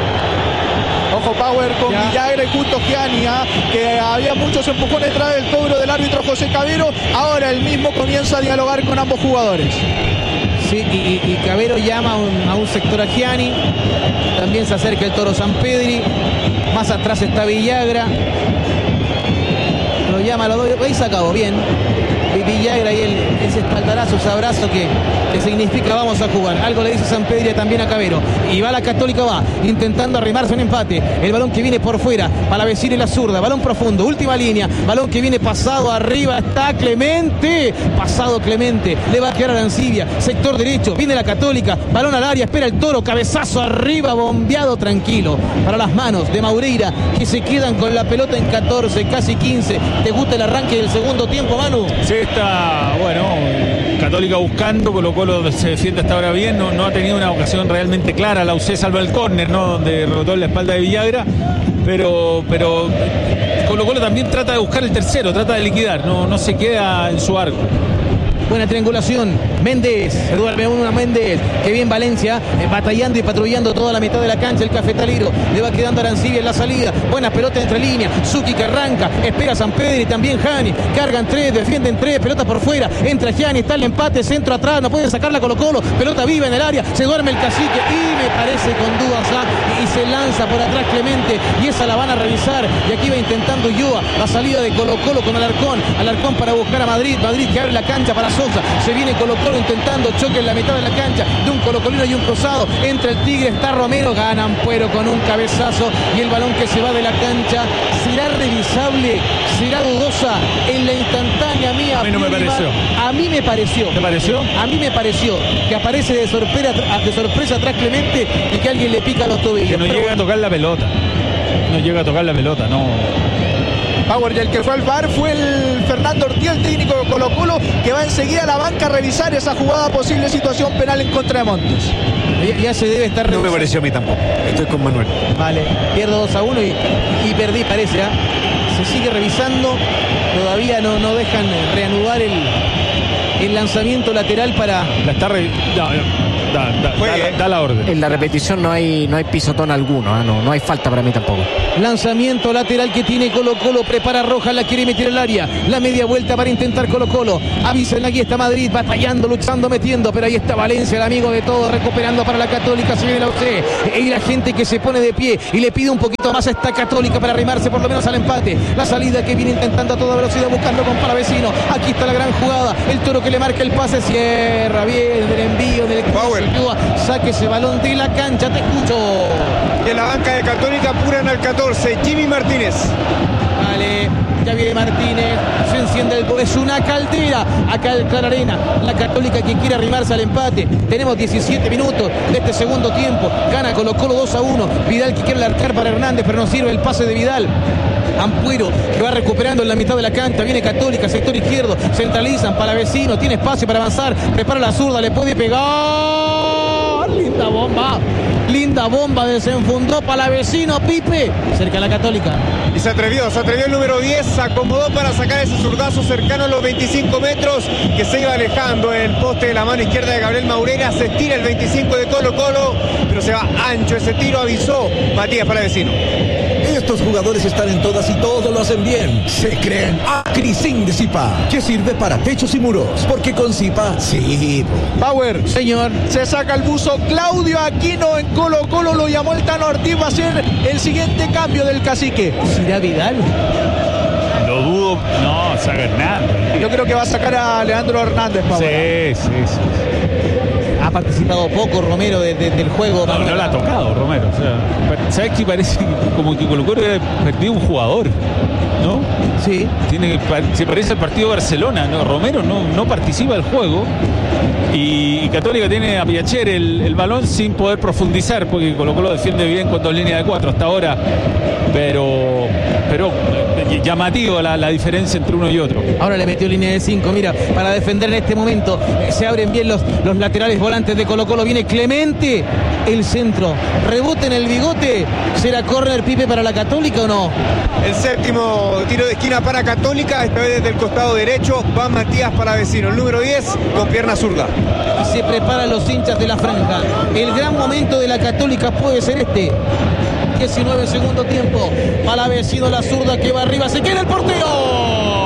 C: Ojo Power con ya. Villagra y justo Gianni, ¿eh? que había muchos empujones tras del cobro del árbitro José Cabero, ahora él mismo comienza a dialogar con ambos jugadores.
I: Sí, y, y Cabero llama a un, a un sector a Gianni, también se acerca el Toro Sampedri, más atrás está Villagra, lo llama a los dos, ahí se acabó bien. Villagra y el, ese espaldarazo, ese abrazo que, que significa vamos a jugar. Algo le dice Sampedri también a Cabero. Y va la Católica, va intentando arrimarse un empate. El balón que viene por fuera, Palavecino y la zurda. Balón profundo, última línea. Balón que viene pasado arriba, está Clemente. Pasado Clemente, le va a quedar a Arancibia. Sector derecho, viene la Católica. Balón al área, espera el Toro. Cabezazo arriba, bombeado tranquilo. Para las manos de Maureira, que se quedan con la pelota en catorce, casi quince. ¿Te gusta el arranque del segundo tiempo, Manu?
A: Sí, está, bueno, Católica buscando, Colo Colo se defiende hasta ahora bien, no, no ha tenido una ocasión realmente clara, la U C salva el córner, ¿no? Donde rebotó en la espalda de Villagra, pero, pero Colo Colo también trata de buscar el tercero, trata de liquidar, no, no se queda en su arco.
I: Buena triangulación, Méndez, se duerme una Méndez, que bien Valencia, eh, batallando y patrullando toda la mitad de la cancha, el cafetalero, le va quedando a Arancibia en la salida, buena pelota entre líneas, Zucchi que arranca, espera Sampedri, también Gianni, cargan tres, defienden tres, pelota por fuera, entra Gianni, está el empate, centro atrás, no pueden sacarla Colo Colo, pelota viva en el área, se duerme el cacique y me parece con dudas ¿ah? y se lanza por atrás Clemente y esa la van a revisar y aquí va intentando Ulloa, la salida de Colo Colo con Alarcón, Alarcón para buscar a Madrid, Madrid que abre la cancha para Sosa, se viene Colo Colo intentando choque en la mitad de la cancha de un colocolino y un cruzado, entra el Tigre, está Romero, ganan Puero con un cabezazo y el balón que se va de la cancha, será revisable, será dudosa en la instantánea mía.
A: A mí no me pareció.
I: A mí me pareció.
A: ¿Te pareció?
I: A mí me pareció que aparece de sorpresa, de sorpresa atrás Clemente siente y que alguien le pica los tobillos.
A: Que no llega a tocar la pelota. No llega a tocar la pelota, no.
C: Power, y el que fue al V A R fue el Fernando Ortiz, el técnico de Colo Colo, que va enseguida a la banca a revisar esa jugada, posible situación penal en contra de Montes.
I: Ya, ya se debe estar
B: revisando. No me pareció a mí tampoco. Estoy con Manuel.
I: Vale, pierdo dos a uno y, y perdí, parece. ¿eh? Se sigue revisando. Todavía no, no dejan reanudar el, el lanzamiento lateral para...
A: La está re... no, da, da, da, da la orden.
J: En la repetición no hay, no hay pisotón alguno, ¿eh? no, no hay falta para mí tampoco.
I: Lanzamiento lateral que tiene Colo Colo, prepara Rojas, la quiere meter al área, la media vuelta para intentar Colo Colo, avisen, aquí está Madrid, batallando, luchando, metiendo, pero ahí está Valencia, el amigo de todos, recuperando para la Católica, se viene la U C, y la gente que se pone de pie y le pide un poquito más a esta Católica para arrimarse por lo menos al empate, la salida que viene intentando a toda velocidad buscando con Palavecino, aquí está la gran jugada, el Toro que le marca el pase, cierra bien del envío, del
D: Power.
I: Saque ese balón de la cancha, te escucho.
D: Y en la banca de Católica apuran al catorce, Jimmy Martínez.
I: Vale, ya viene Martínez, se enciende el... Es una caldera acá el Clara Arena. La Católica que quiere arrimarse al empate. Tenemos diecisiete minutos de este segundo tiempo. Gana Colo Colo dos a uno. Vidal que quiere largar para Hernández, pero no sirve el pase de Vidal. Ampuero que va recuperando en la mitad de la cancha, viene Católica, sector izquierdo, centralizan, Palavecino, tiene espacio para avanzar, prepara la zurda, le puede pegar, linda bomba, linda bomba, desenfundó Palavecino, Pipe, cerca a la Católica.
D: Y se atrevió, se atrevió el número diez, se acomodó para sacar ese zurdazo cercano a los veinticinco metros, que se iba alejando el poste de la mano izquierda de Gabriel Maurera, se estira el veinticinco de Colo Colo, pero se va ancho ese tiro, avisó Matías Palavecino.
E: Estos jugadores están en todas y todos lo hacen bien. Se creen Acrisin de Zipa, que sirve para techos y muros. Porque con Zipa, sí.
C: Power,
I: señor,
C: se saca el buzo Claudio Aquino en Colo Colo, lo llamó el Tano Ortiz, va a ser el siguiente cambio del cacique.
I: ¿Será Vidal?
A: Lo dudo, no, saca Hernández.
C: Yo creo que va a sacar a Leandro Hernández, Power.
A: Sí, sí, sí.
I: Ha participado poco Romero de, de, del juego.
A: No, no la ha tocado Romero. O sea, ¿sabes qué? Parece como que Colo Colo ha perdido un jugador, ¿no?
I: Sí.
A: Tiene, se parece al partido de Barcelona, ¿no? Romero no, no participa del juego. Y, y Católica tiene a Piachere el, el balón sin poder profundizar, porque Colo Colo defiende bien con dos líneas de cuatro hasta ahora. Pero, pero llamativo la, la diferencia entre uno y otro.
I: Ahora le metió línea de cinco, mira, para defender en este momento. Eh, se abren bien los, los laterales volantes de Colo Colo. Viene Clemente, el centro. Rebote en el bigote. ¿Será córner, Pipe, para la Católica o no?
D: El séptimo tiro de esquina para Católica, esta vez desde el costado derecho. Va Matías Palavecino, el número diez, con pierna zurda.
I: Y se preparan los hinchas de la franja. El gran momento de la Católica puede ser este. diecinueve segundo tiempo. Palavecino, la zurda que va arriba. Se queda el portero.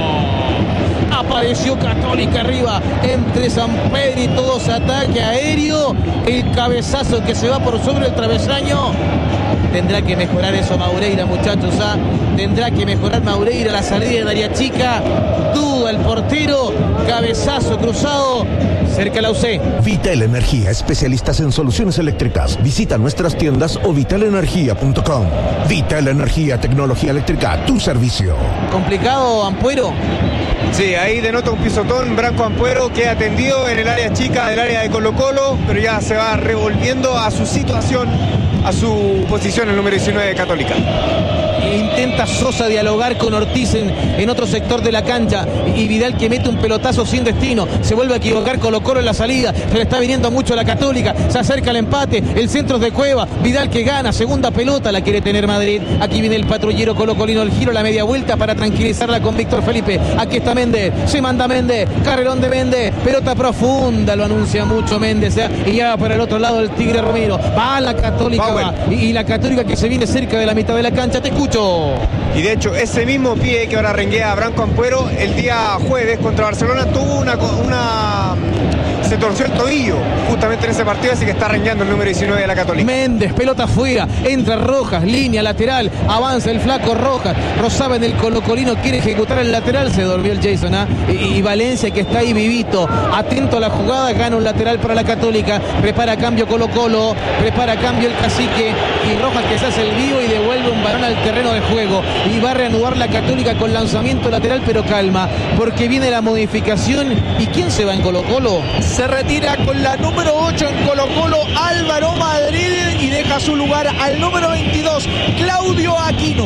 I: Apareció Católica arriba entre San Pedro y todos, ataque aéreo. El cabezazo que se va por sobre el travesaño. Tendrá que mejorar eso Maureira, muchachos. ¿ah? Tendrá que mejorar Maureira la salida de área chica. Duda el portero. Cabezazo cruzado. Cerca la U C.
E: Vital Energía, especialistas en soluciones eléctricas. Visita nuestras tiendas o vital energía punto com. Vital Energía, tecnología eléctrica, tu servicio.
I: ¿Complicado, Ampuero?
D: Sí, ahí denota un pisotón. Branco Ampuero queda atendido en el área chica del área de Colo Colo, pero ya se va revolviendo a su situación, a su posición, el número diecinueve de Católica.
I: Intenta Sosa dialogar con Ortiz en, en otro sector de la cancha, y Vidal que mete un pelotazo sin destino, se vuelve a equivocar Colo Colo en la salida, se le está viniendo mucho a la Católica, se acerca el empate, el centro es de Cueva, Vidal que gana, segunda pelota la quiere tener Madrid, aquí viene el patrullero colocolino, el giro, la media vuelta para tranquilizarla con Víctor Felipe, aquí está Méndez, se manda Méndez, carrerón de Méndez, pelota profunda, lo anuncia mucho Méndez, ¿eh? Y ya para el otro lado el Tigre Romero, va la Católica, va, y, y la Católica que se viene cerca de la mitad de la cancha, te escucho.
D: Y de hecho, ese mismo pie que ahora renguea a Branco Ampuero, el día jueves contra Barcelona tuvo una... una... se torció el tobillo justamente en ese partido, así que está rengueando el número diecinueve de la Católica.
I: Méndez, pelota afuera, entra Rojas, línea lateral, avanza el flaco Rojas, Rosaba en el colocolino, quiere ejecutar el lateral, se durmió el Jason, ¿ah? y, y Valencia que está ahí vivito, atento a la jugada, gana un lateral para la Católica, prepara cambio Colo Colo, prepara cambio el Cacique, y Rojas que se hace el vivo y devuelve un balón balón al terreno de juego y va a reanudar la Católica con lanzamiento lateral, pero calma, porque viene la modificación. ¿Y quién se va en Colo-Colo?
C: Se retira con la número ocho en Colo-Colo Álvaro Madrid y deja su lugar al número veintidós, Claudio Aquino.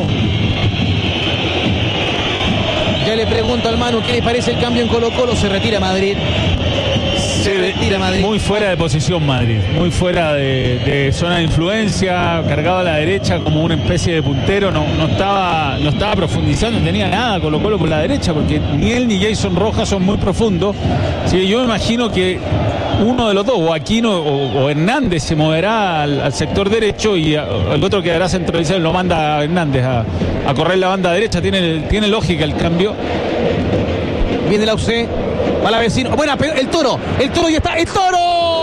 I: Ya le pregunto al Manu, ¿qué le parece el cambio en Colo-Colo? Se retira Madrid. Se retira Madrid.
A: Muy fuera de posición Madrid, muy fuera de, de zona de influencia, cargado a la derecha como una especie de puntero, no, no, estaba, no estaba profundizando, no tenía nada Colo-Colo por la derecha, porque ni él ni Jason Rojas son muy profundos. Sí, yo me imagino que uno de los dos, o Aquino o, o Hernández, se moverá al, al sector derecho y a, el otro quedará centralizado y lo manda a Hernández a, a correr la banda derecha. Tiene, tiene lógica el cambio.
I: Viene la U C. Palavecino, buena, el Toro, el Toro ya está, el Toro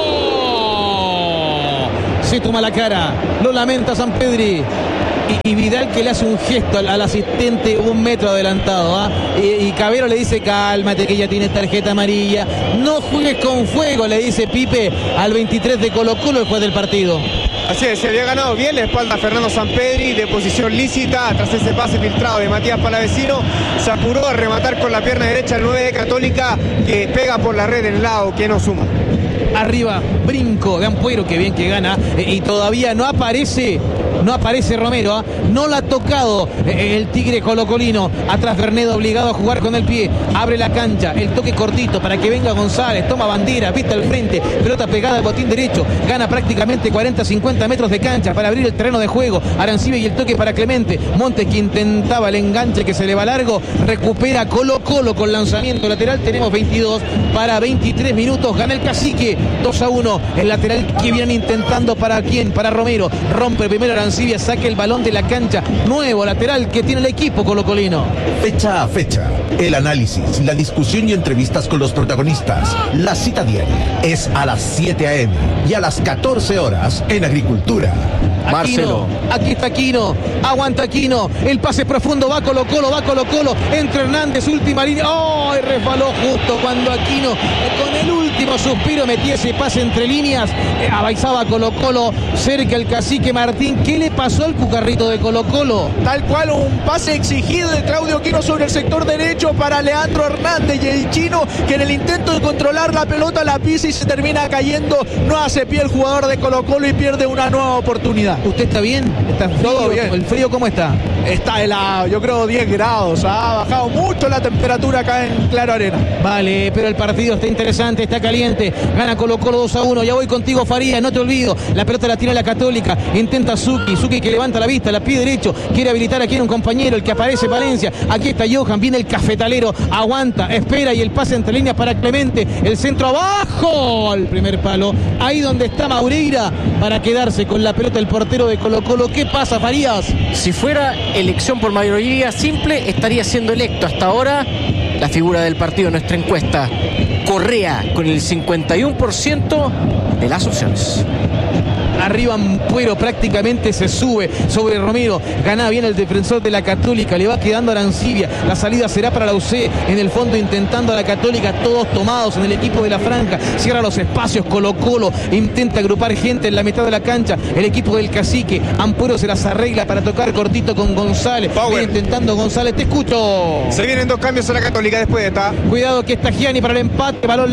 I: se toma la cara, lo lamenta Sampedri y, y Vidal, que le hace un gesto al, al asistente un metro adelantado, ¿ah? y, y Cabero le dice cálmate que ya tiene tarjeta amarilla, no juegues con fuego, le dice Pipe al veintitrés de Colo-Colo, el juez del partido.
D: Así es, se había ganado bien la espalda a Fernando Sampedri de posición lícita tras ese pase filtrado de Matías Palavecino. Se apuró a rematar con la pierna derecha el nueve de Católica, que pega por la red del lado, que no suma.
I: Arriba, brinco de Ampuero, que bien que gana, eh, y todavía no aparece, no aparece Romero, ¿eh? No la ha tocado eh, el Tigre colocolino. Atrás Bernedo obligado a jugar con el pie, abre la cancha, el toque cortito para que venga González, toma bandera, vista al frente, pelota pegada al botín derecho, gana prácticamente cuarenta a cincuenta metros de cancha para abrir el terreno de juego. Arancibia y el toque para Clemente. Montes, que intentaba el enganche que se le va largo, recupera Colo-Colo con lanzamiento lateral. Tenemos veintidós para veintitrés minutos, gana el Cacique dos a uno. El lateral que vienen intentando, ¿para quién? Para Romero. Rompe primero Arancibia, saca el balón de la cancha. Nuevo lateral que tiene el equipo colocolino.
E: Fecha a fecha, el análisis, la discusión y entrevistas con los protagonistas. La cita diaria es a las siete a eme y a las catorce horas en Agricultura.
I: Aquino, aquí está Aquino, aguanta Aquino, el pase profundo, va Colo-Colo, va Colo-Colo, entre Hernández, última línea, ¡oh! Y resbaló justo cuando Aquino, eh, con el último suspiro, metía ese pase entre líneas, eh, avanzaba Colo-Colo, cerca el Cacique Martín. ¿Qué le pasó al cucarrito de Colo-Colo?
C: Tal cual, un pase exigido de Claudio Aquino sobre el sector derecho para Leandro Hernández, y el chino, que en el intento de controlar la pelota la pisa y se termina cayendo, no hace pie el jugador de Colo-Colo y pierde una nueva oportunidad.
I: ¿Usted está bien? ¿Está frío?
C: Todo bien.
I: ¿El frío cómo está?
C: Está helado, yo creo diez grados. Ha bajado mucho la temperatura acá en Claro Arena.
I: Vale, pero el partido está interesante, está caliente. Gana Colo-Colo dos a uno. Ya voy contigo, Farías, no te olvido. La pelota la tira la Católica. Intenta Zucchi. Zucchi, que levanta la vista, la pie derecho. Quiere habilitar aquí en un compañero, el que aparece, Valencia. Aquí está Johan, viene el cafetalero. Aguanta, espera, y el pase entre líneas para Clemente. El centro abajo al primer palo. Ahí donde está Maureira para quedarse con la pelota el portero de Colo-Colo. ¿Qué pasa, Farías?
J: Si fuera elección por mayoría simple, estaría siendo electo hasta ahora la figura del partido en nuestra encuesta, Correa, con el cincuenta y uno por ciento de las opciones.
I: Arriba Ampuero, prácticamente se sube sobre Romero. Gana bien el defensor de la Católica. Le va quedando Arancibia. La salida será para la U C. En el fondo intentando a la Católica. Todos tomados en el equipo de la Franja. Cierra los espacios. Colo-Colo intenta agrupar gente en la mitad de la cancha. El equipo del Cacique. Ampuero se las arregla para tocar cortito con González. Viene intentando González. Te escucho.
D: Se vienen dos cambios a la Católica después de esta.
I: Cuidado que está Gianni para el empate. Balón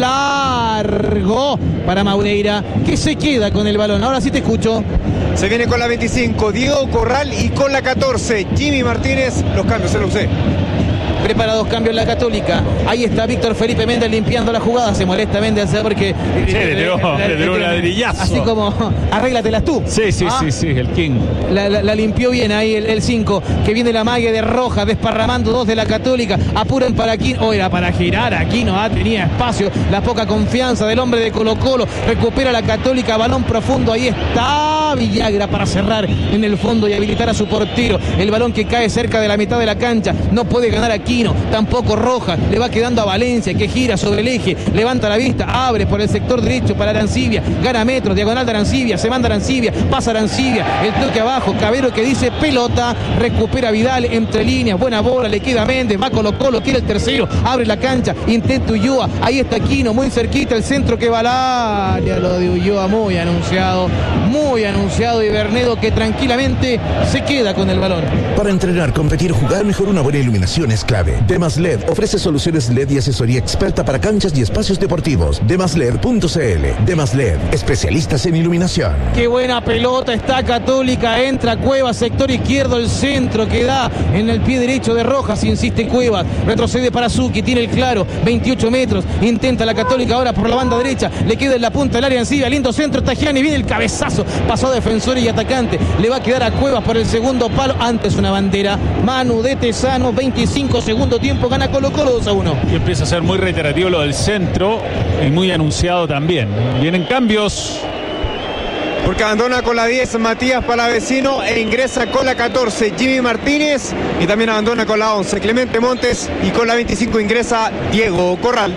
I: largo para Maureira, que se queda con el balón. Ahora sí te escucho.
D: Se viene con la veinticinco Diego Corral y con la catorce Jimmy Martínez. Los cambios en la U C.
I: Prepara dos cambios la Católica. Ahí está Víctor Felipe Méndez limpiando la jugada. Se molesta Méndez porque
A: sí, le tiró, le tiró un ladrillazo.
I: Así como arréglatelas tú.
A: Sí, sí,
I: ¿Ah?
A: sí, sí, el King.
I: La, la, la limpió bien ahí el cinco, que viene la magia de Roja, desparramando dos de la Católica. Apuran para aquí. Oh, era para girar. Aquí no ah, tenía espacio. La poca confianza del hombre de Colo-Colo. Recupera la Católica. Balón profundo. Ahí está Villagra para cerrar en el fondo y habilitar a su portero. El balón que cae cerca de la mitad de la cancha. No puede ganar aquí Aquino, tampoco Rojas, le va quedando a Valencia, que gira sobre el eje, levanta la vista, abre por el sector derecho para Arancibia, gana metros, diagonal de Arancibia, se manda Arancibia, pasa Arancibia, el toque abajo, Cabero que dice pelota, recupera Vidal entre líneas, buena bola, le queda Méndez, va Colo Colo, quiere el tercero, abre la cancha, intenta Ulloa, ahí está Aquino, muy cerquita, el centro que va al área, lo de Ulloa muy anunciado, muy anunciado, y Bernedo que tranquilamente se queda con el balón.
E: Para entrenar, competir, jugar mejor, una buena iluminación es clave. Demas L E D ofrece soluciones L E D y asesoría experta para canchas y espacios deportivos. demas led punto c l. Demas L E D, especialistas en iluminación.
I: Qué buena pelota está Católica, entra Cuevas, sector izquierdo, el centro que da en el pie derecho de Rojas, insiste Cuevas, retrocede para Zucchi, tiene el claro, veintiocho metros, intenta la Católica ahora por la banda derecha, le queda en la punta del área Arancibia, lindo centro, Tagiani, viene el cabezazo, pasó a defensores y atacante, le va a quedar a Cuevas por el segundo palo, antes una bandera, Manu de Tesano, veinticinco segundo tiempo, gana Colo Colo dos a uno.
A: Y empieza a ser muy reiterativo lo del centro y muy anunciado también. Vienen cambios.
D: Porque abandona con la diez Matías Palavecino e ingresa con la catorce Jimmy Martínez, y también abandona con la once Clemente Montes, y con la veinticinco ingresa Diego Corral.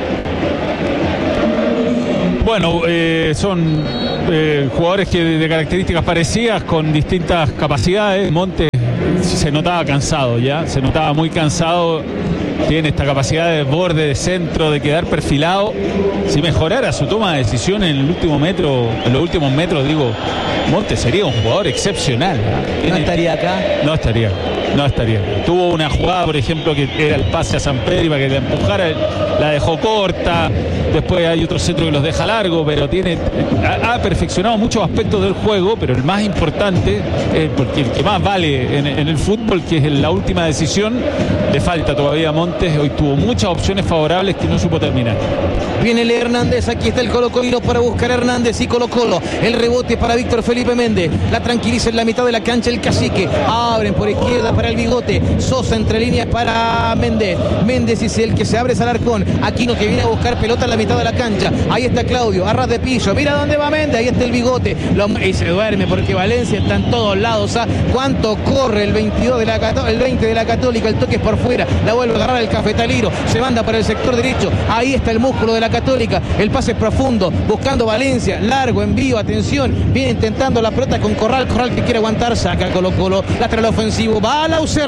A: Bueno, eh, son eh, jugadores que de características parecidas, con distintas capacidades. Montes se notaba cansado ya, se notaba muy cansado. Tiene esta capacidad de borde, de centro, de quedar perfilado. Si mejorara su toma de decisión en el último metro, en los últimos metros, digo, Montes sería un jugador excepcional.
I: ¿No estaría acá?
A: No estaría, no estaría. Tuvo una jugada, por ejemplo, que era el pase a San Pedro para que la empujara, la dejó corta. Después hay otro centro que los deja largo, pero tiene ha, ha perfeccionado muchos aspectos del juego, pero el más importante, eh, porque el que más vale en, en el fútbol, que es la última decisión, le falta todavía a Montes. Hoy tuvo muchas opciones favorables que no supo terminar.
I: Viene el Hernández, aquí está el Colo Colino para buscar a Hernández y Colo Colo. El rebote para Víctor Felipe Méndez. La tranquiliza en la mitad de la cancha el Cacique. Abren por izquierda para el Bigote. Sosa entre líneas para Méndez. Méndez es el que se abre, Salarcón. Aquino que viene a buscar pelota en la mitad de la cancha. Ahí está Claudio, a ras de piso. Mira dónde va Méndez, ahí está el Bigote. Lo... y se duerme porque Valencia está en todos lados. ¿Ah? ¿Cuánto corre el veintidós de la el veinte de la Católica? El toque es por fuera. La vuelve a agarrar el Cafetalino. Se manda para el sector derecho. Ahí está el músculo de la Católica. El pase es profundo, buscando Valencia. Largo envío, atención. Viene intentando la pelota con Corral. Corral que quiere aguantar. Saca Colo Colo. Lateral ofensivo. Va a la U C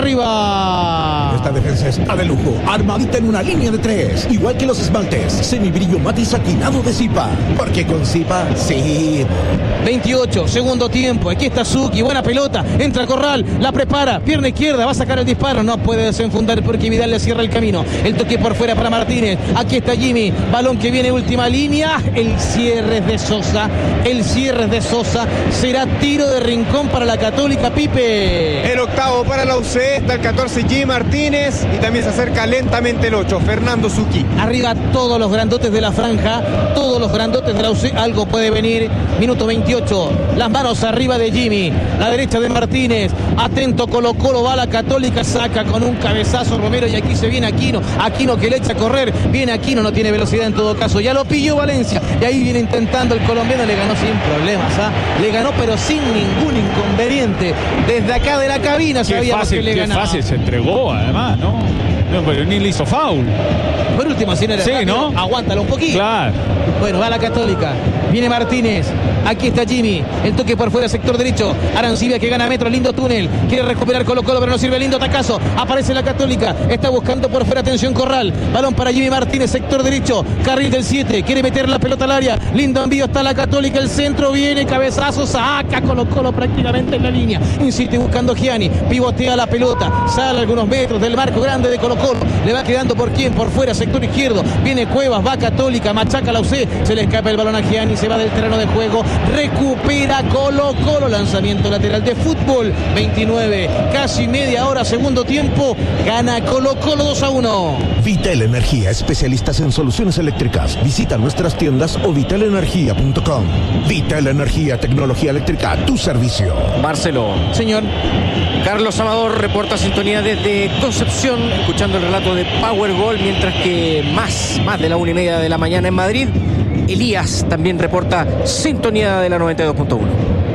I: arriba.
E: Esta defensa está de lujo. Armadita en una línea de tres. Igual que los esmaltes. Semibrillo mate satinado de Zipa. Porque con Zipa, sí.
I: veintiocho, segundo tiempo. Aquí está Zucchi. Buena pelota. Entra Corral. La prepara. Pierna izquierda. Va a sacar el disparo. No puede desenfundar porque Vidal le cierra el camino. El toque por fuera para Martínez. Aquí está Jimmy. Balón que viene última línea. El cierre es de Sosa. El cierre es de Sosa. Será tiro de Rincón para la Católica, Pipe.
D: El octavo para la U C. Está el catorce Jimmy Martínez. Y también se acerca lentamente el ocho Fernando Zucchi.
I: Arriba todos los grandotes de la franja. Todos los grandotes de la U C. Algo puede venir. Minuto veintiocho. Las manos arriba de Jimmy. La derecha de Martínez. Atento Colo Colo. Va a la Católica. Saca con un cabezazo Romero. Y aquí se viene Aquino. Aquino que le echa a correr. Viene Aquino. No tiene velocidad en todo caso. Ya lo pilló Valencia. Y ahí viene intentando el colombiano. Le ganó sin problemas. ¿ah? Le ganó pero sin ningún inconveniente. Desde acá de la cabina sabíamos que le ganaba.
A: Qué fácil se entregó además, ¿no? No, pero ni le hizo foul.
I: Por último, si no era
A: sí,
I: rápido,
A: ¿no?
I: Aguántalo un poquito.
A: Claro.
I: Bueno, va la Católica. Viene Martínez. Aquí está Jimmy. El toque por fuera, sector derecho. Arancibia que gana metros. Lindo túnel. Quiere recuperar Colo Colo, pero no sirve. Lindo tacazo. Aparece la Católica. Está buscando por fuera. Atención Corral. Balón para Jimmy Martínez, sector derecho. Carril del siete. Quiere meter la pelota al área. Lindo envío. Está la Católica. El centro viene. Cabezazo. Saca Colo Colo prácticamente en la línea. Insiste buscando Gianni. Pivotea la pelota. Sale algunos metros del marco grande de Colo Colo. Le va quedando por quién. Por fuera, sector izquierdo. Viene Cuevas. Va Católica. Machaca la U C. Se le escapa el balón a Gianni. Se va del terreno de juego. Recupera Colo Colo. Lanzamiento lateral de fútbol. veintinueve. Casi media hora. Segundo tiempo. Gana Colo Colo dos a uno.
E: Vital Energía. Especialistas en soluciones eléctricas. Visita nuestras tiendas o vital energía punto com. Vital Energía. Tecnología eléctrica. Tu servicio.
J: Marcelo.
I: Señor.
J: Carlos Amador reporta sintonía desde Concepción, escuchando el relato de Powerball, mientras que más, más de la una y media de la mañana en Madrid, Elías también reporta sintonía de la noventa y dos punto uno.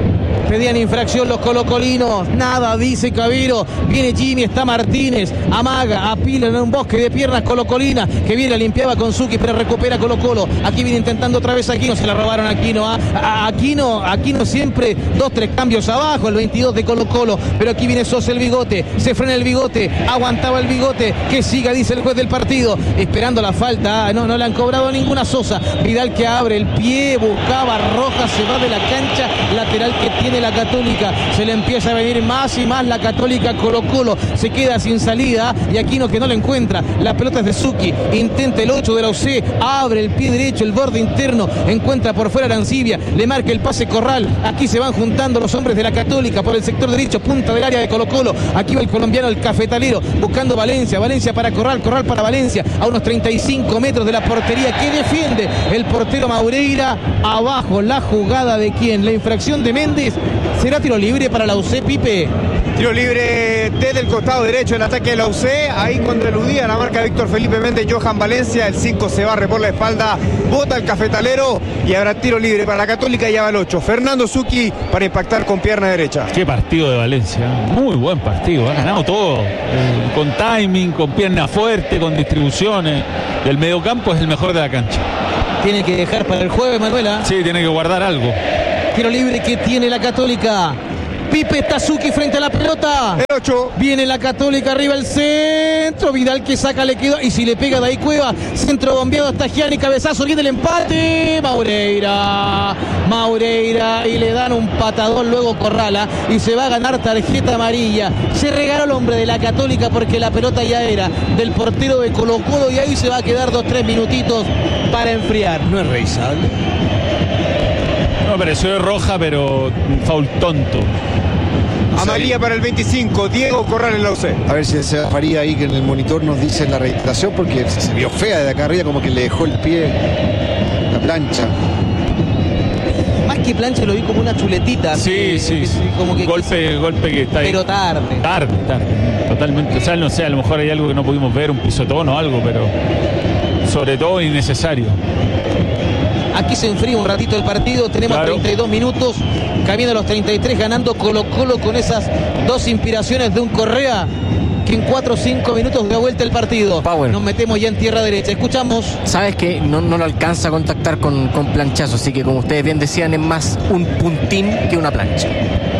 I: Pedían infracción los colocolinos. Nada, dice Cabero. Viene Jimmy, está Martínez. Amaga, apila en un bosque de piernas colocolina. Que viene, la limpiaba con Zucchi, pero recupera Colo Colo. Aquí viene intentando otra vez Aquino. Se la robaron a Aquino. A, a Aquino, Aquino siempre dos, tres cambios abajo. El veintidós de Colo Colo. Pero aquí viene Sosa, el bigote. Se frena el bigote. Aguantaba el bigote. Que siga, dice el juez del partido. Esperando la falta. Ah, no, no le han cobrado ninguna. Sosa. Vidal que abre el pie. Buscaba Rojas. Se va de la cancha. Lateral que tiene la Católica. Se le empieza a venir más y más la Católica. Colo Colo se queda sin salida. Y Aquino que no la encuentra. La pelota es de Zucchi. Intenta el ocho de la U C. Abre el pie derecho. El borde interno. Encuentra por fuera Arancibia. Le marca el pase Corral. Aquí se van juntando los hombres de la Católica por el sector derecho. Punta del área de Colo Colo. Aquí va el colombiano, el cafetalero. Buscando Valencia. Valencia para Corral. Corral para Valencia. A unos treinta y cinco metros de la portería. Que defiende el portero Maureira. Abajo la jugada de quién. La infracción de Méndez. ¿Será tiro libre para la U C, Pipe?
D: Tiro libre desde el costado derecho del ataque de la U C. Ahí cuando eludía la marca Víctor Felipe Méndez, Johan Valencia. El cinco se barre por la espalda. Bota el cafetalero y habrá tiro libre para la Católica. Ya va el ocho. Fernando Zucchi para impactar con pierna derecha.
A: Qué partido de Valencia. Muy buen partido. Ha ganado todo. Eh, con timing, con pierna fuerte, con distribuciones. El mediocampo es el mejor de la cancha.
I: Tiene que dejar para el jueves, Manuela.
A: Sí, tiene que guardar algo.
I: Tiro libre que tiene la Católica. Pipe Zucchi frente a la pelota.
D: El ocho.
I: Viene la Católica arriba el centro. Vidal que saca, le quedó. Y si le pega de ahí Cueva. Centro bombeado hasta Gianni. Cabezazo. Viene el empate. Maureira. Maureira. Y le dan un patadón luego Corrala. Y se va a ganar tarjeta amarilla. Se regaló el hombre de la Católica porque la pelota ya era del portero de Colo Colo. Y ahí se va a quedar dos, tres minutitos para enfriar.
B: No es revisable.
A: No, pareció de roja, pero foul tonto.
D: Amarilla para el veinticinco, Diego Corral en la U C.
B: A ver si se faría ahí que en el monitor nos dice la registración, porque se vio fea de acá arriba, como que le dejó el pie la plancha.
I: Más que plancha lo vi como una chuletita.
A: Sí,
I: que,
A: sí,
I: que,
A: sí.
I: Como que
A: golpe,
I: quiso,
A: golpe que está ahí.
I: Pero tarde.
A: Tarde, tarde. Totalmente. O sea, no sé, a lo mejor hay algo que no pudimos ver, un pisotón o algo, pero sobre todo innecesario.
I: Aquí se enfría un ratito el partido. Tenemos claro. treinta y dos minutos. Camino a los treinta y tres, ganando Colo Colo con esas dos inspiraciones de un Correa, que en cuatro o cinco minutos da vuelta el partido.
J: Power.
I: Nos metemos ya en tierra derecha. Escuchamos.
J: Sabes que no, no lo alcanza a contactar con, con planchazo, así que como ustedes bien decían, es más un puntín que una plancha.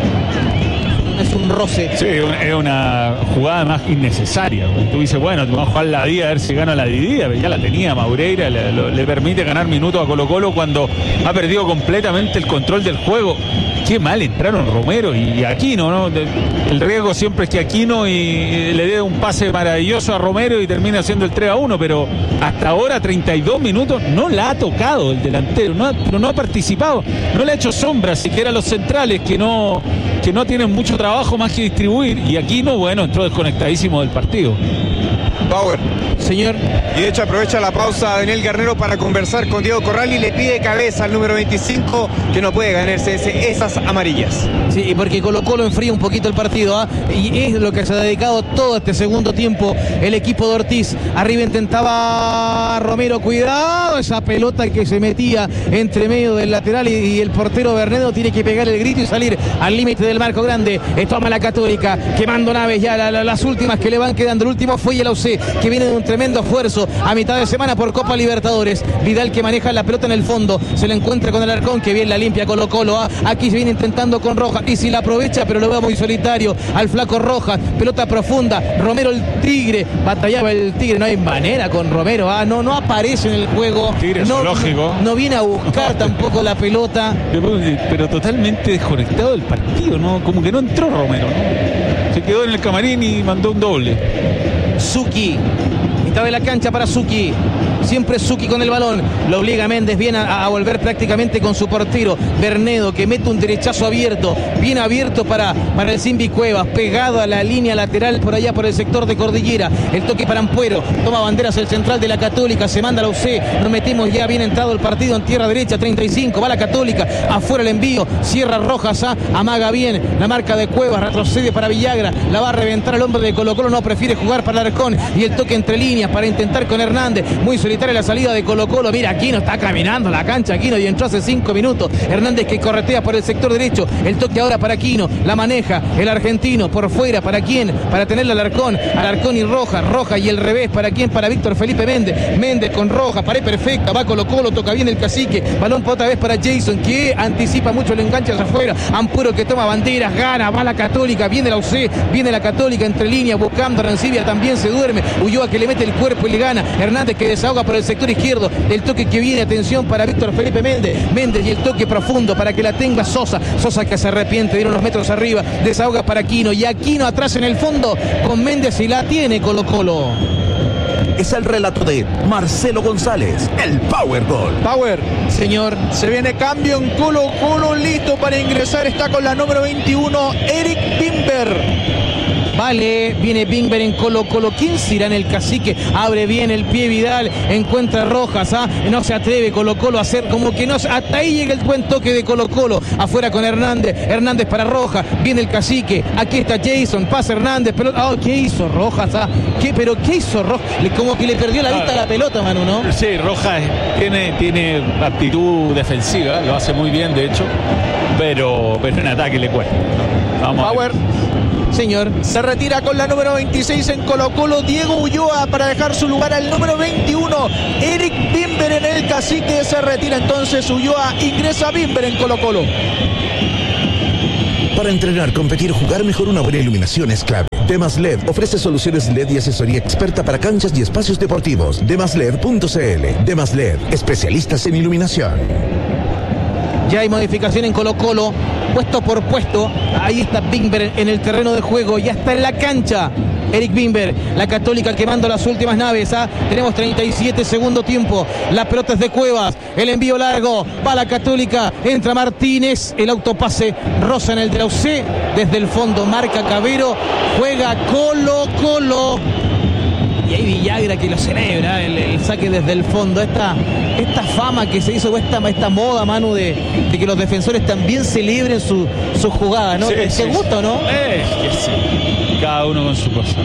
I: Es un roce.
A: Sí, es una jugada más innecesaria. Tú dices, bueno, te vamos a jugar la día a ver si gana la dividida. Ya la tenía Maureira, le, le permite ganar minutos a Colo Colo cuando ha perdido completamente el control del juego. Qué mal entraron Romero y Aquino, ¿no? El riesgo siempre es que Aquino y, y le dé un pase maravilloso a Romero y termine haciendo el tres a uno, pero hasta ahora, treinta y dos minutos, no la ha tocado el delantero, no ha, pero no ha participado, no le ha hecho sombra, siquiera a los centrales que no, que no tienen mucho trabajo más que distribuir, y Aquino, bueno, entró desconectadísimo del partido.
D: Power.
I: Señor.
D: Y de hecho aprovecha la pausa Daniel Garnero para conversar con Diego Corral y le pide cabeza al número veinticinco, que no puede ganarse ese, esas amarillas.
I: Sí, y porque Colo Colo enfría un poquito el partido, ¿eh? Y es lo que se ha dedicado todo este segundo tiempo el equipo de Ortiz. Arriba intentaba Romero, cuidado, esa pelota que se metía entre medio del lateral y, y el portero Bernedo tiene que pegar el grito y salir al límite del marco grande. Toma la Católica, quemando naves ya, la, la, las últimas que le van quedando. El último fue el A U C, que viene de un tremendo esfuerzo a mitad de semana por Copa Libertadores. Vidal que maneja la pelota en el fondo, se la encuentra con el Arcón, que bien la limpia Colo Colo. ¿eh? Aquí se viene intentando con Rojas y si la aprovecha, pero lo veo muy solitario al flaco Rojas. Pelota profunda, Romero el Tigre, batallaba el Tigre, no hay manera con Romero, ¿eh? no, no aparece en el juego.
A: Tigre
I: no,
A: lógico.
I: No, no viene a buscar tampoco la pelota.
A: Pero, pero totalmente desconectado del partido, ¿no? Como que no entró Romero, ¿no? Se quedó en el camarín y mandó un doble.
I: Zucchi, mitad de la cancha para Zucchi. Siempre Zucchi con el balón. Lo obliga a Méndez bien a, a volver prácticamente con su portero. Bernedo que mete un derechazo abierto. Bien abierto para, para el Simbi Cuevas. Pegado a la línea lateral por allá por el sector de Cordillera. El toque para Ampuero. Toma banderas el central de la Católica. Se manda la U C. Nos metimos ya bien entrado el partido en tierra derecha. treinta y cinco. Va la Católica. Afuera el envío. Cierra Rojas. ¿ah? Amaga bien. La marca de Cuevas. Retrocede para Villagra. La va a reventar el hombre de Colo Colo. No prefiere jugar para Alarcón. Y el toque entre líneas para intentar con Hernández. Muy solitario Publicitaria la salida de Colo Colo. Mira, Aquino está caminando la cancha, Aquino, y entró hace cinco minutos. Hernández que corretea por el sector derecho. El toque ahora para Aquino. La maneja el argentino por fuera. ¿Para quién? Para tenerle al Alarcón. Alarcón y Roja. Roja y el revés. ¿Para quién? Para Víctor Felipe Méndez. Méndez con Roja. Pared perfecta. Va Colo Colo. Toca bien el cacique. Balón por otra vez para Jason, que anticipa mucho el enganche hacia afuera. Ampuro que toma banderas. Gana. Va la Católica. Viene la U C. Viene la Católica entre líneas. Buscando. Arancibia también se duerme. Ulloa que le mete el cuerpo y le gana. Hernández que desahoga por el sector izquierdo. El toque que viene. Atención para Víctor Felipe Méndez. Méndez y el toque profundo para que la tenga Sosa. Sosa que se arrepiente de ir unos metros arriba. Desahoga para Aquino. Y Aquino atrás en el fondo con Méndez y la tiene Colo Colo.
E: Es el relato de Marcelo González, el Power Gol.
C: Power,
I: señor.
C: Se viene cambio en Colo Colo, listo para ingresar. Está con la número veintiuno, Eric Bimber.
I: Vale, viene Bimber en Colo Colo. ¿Quién será en el cacique? Abre bien el pie Vidal, encuentra Rojas, ¿ah? No se atreve Colo Colo a hacer como que no. Hasta ahí llega el buen toque de Colo Colo. Afuera con Hernández, Hernández para Rojas. Viene el cacique, aquí está Jason, pasa Hernández, pelota. Oh, ¿qué hizo Rojas? ¿Ah? ¿Qué, pero qué hizo Rojas? Como que le perdió la vista a la pelota, Manu, ¿no?
A: Sí, Rojas tiene, tiene aptitud defensiva, lo hace muy bien, de hecho, pero, pero en ataque le cuesta. Vamos
C: Power.
I: Señor.
C: Se retira con la número veintiséis en Colo Colo Diego Ulloa para dejar su lugar al número veintiuno. Eric Bimber en el cacique. Se retira entonces Ulloa. Ingresa Bimber en Colo Colo.
E: Para entrenar, competir, jugar mejor, una buena iluminación es clave. Demas L E D ofrece soluciones L E D y asesoría experta para canchas y espacios deportivos. demas led punto c l. Demas L E D, especialistas en iluminación.
I: Ya hay modificación en Colo Colo, puesto por puesto. Ahí está Bimber en el terreno de juego, ya está en la cancha. Eric Bimber, la Católica quemando las últimas naves. ¿ah? Tenemos treinta y siete segundo tiempo. La pelota es de Cuevas. El envío largo. Va la Católica. Entra Martínez. El autopase roza en el de la U C. Desde el fondo marca Cabero. Juega Colo Colo. Y hay Villagra que lo celebra, el, el saque desde el fondo. Esta, esta fama que se hizo, esta, esta moda, Manu, de, de que los defensores también celebren su, sus jugadas, ¿no?
A: Sí,
I: ¿Te
A: sí,
I: gusta
A: sí.
I: o no?
A: Es que sí. Cada uno con su cosa.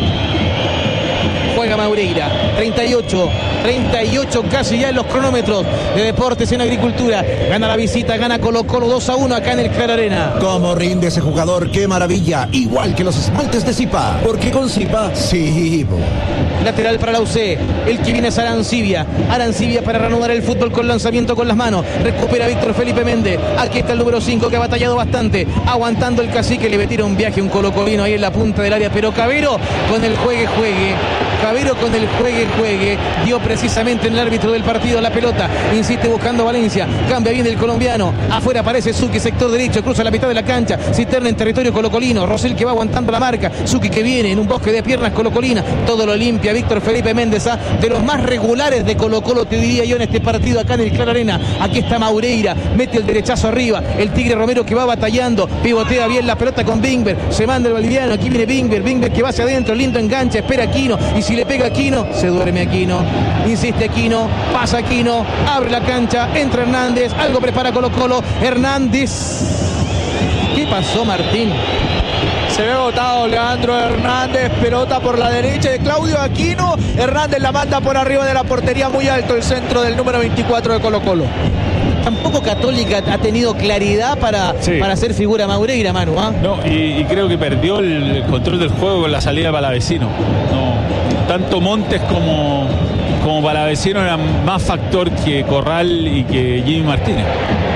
I: Juega Maureira, treinta y ocho, treinta y ocho casi ya en los cronómetros de Deportes en Agricultura. Gana la visita, gana Colo Colo dos a uno acá en el Claro Arena.
E: ¿Cómo rinde ese jugador? ¡Qué maravilla! Igual que los esmaltes de Zipa. ¿Por qué con Zipa? Sí.
I: Lateral para la U C, el que viene es Arancibia. Arancibia para reanudar el fútbol con lanzamiento con las manos. Recupera Víctor Felipe Méndez. Aquí está el número cinco que ha batallado bastante. Aguantando el cacique, le metieron un viaje un colocolino ahí en la punta del área. Pero Cabero con el juegue, juegue. Cabero con el juegue, juegue. Dio precisamente en el árbitro del partido la pelota. Insiste buscando Valencia. Cambia bien el colombiano. Afuera aparece Zucchi, sector derecho. Cruza la mitad de la cancha. Cisterna en territorio colocolino. Rosell que va aguantando la marca. Zucchi que viene en un bosque de piernas colocolina. Todo lo limpia Víctor Felipe Méndez. ¿ah? De los más regulares de Colo Colo, te diría yo, en este partido acá en el Claro Arena. Aquí está Maureira. Mete el derechazo arriba. El Tigre Romero que va batallando. Pivotea bien la pelota con Bimber. Se manda el boliviano. Aquí viene Bimber. Bimber que va hacia adentro. Lindo enganche. Espera Aquino. Y si le pega Aquino, se duerme Aquino. Insiste Aquino. Pasa Aquino. Abre la cancha. Entra Hernández. Algo prepara Colo Colo. Hernández. ¿Qué pasó, Martín?
C: Se ve botado Leandro Hernández, pelota por la derecha de Claudio Aquino. Hernández la manda por arriba de la portería, muy alto el centro del número veinticuatro de Colo Colo.
I: Tampoco Católica ha tenido claridad para, sí. para hacer figura Maureira, Manu. ¿ah?
A: No, y, y creo que perdió el control del juego con la salida de Palavecino. No, tanto Montes como, como Palavecino eran más factor que Corral y que Jimmy Martínez.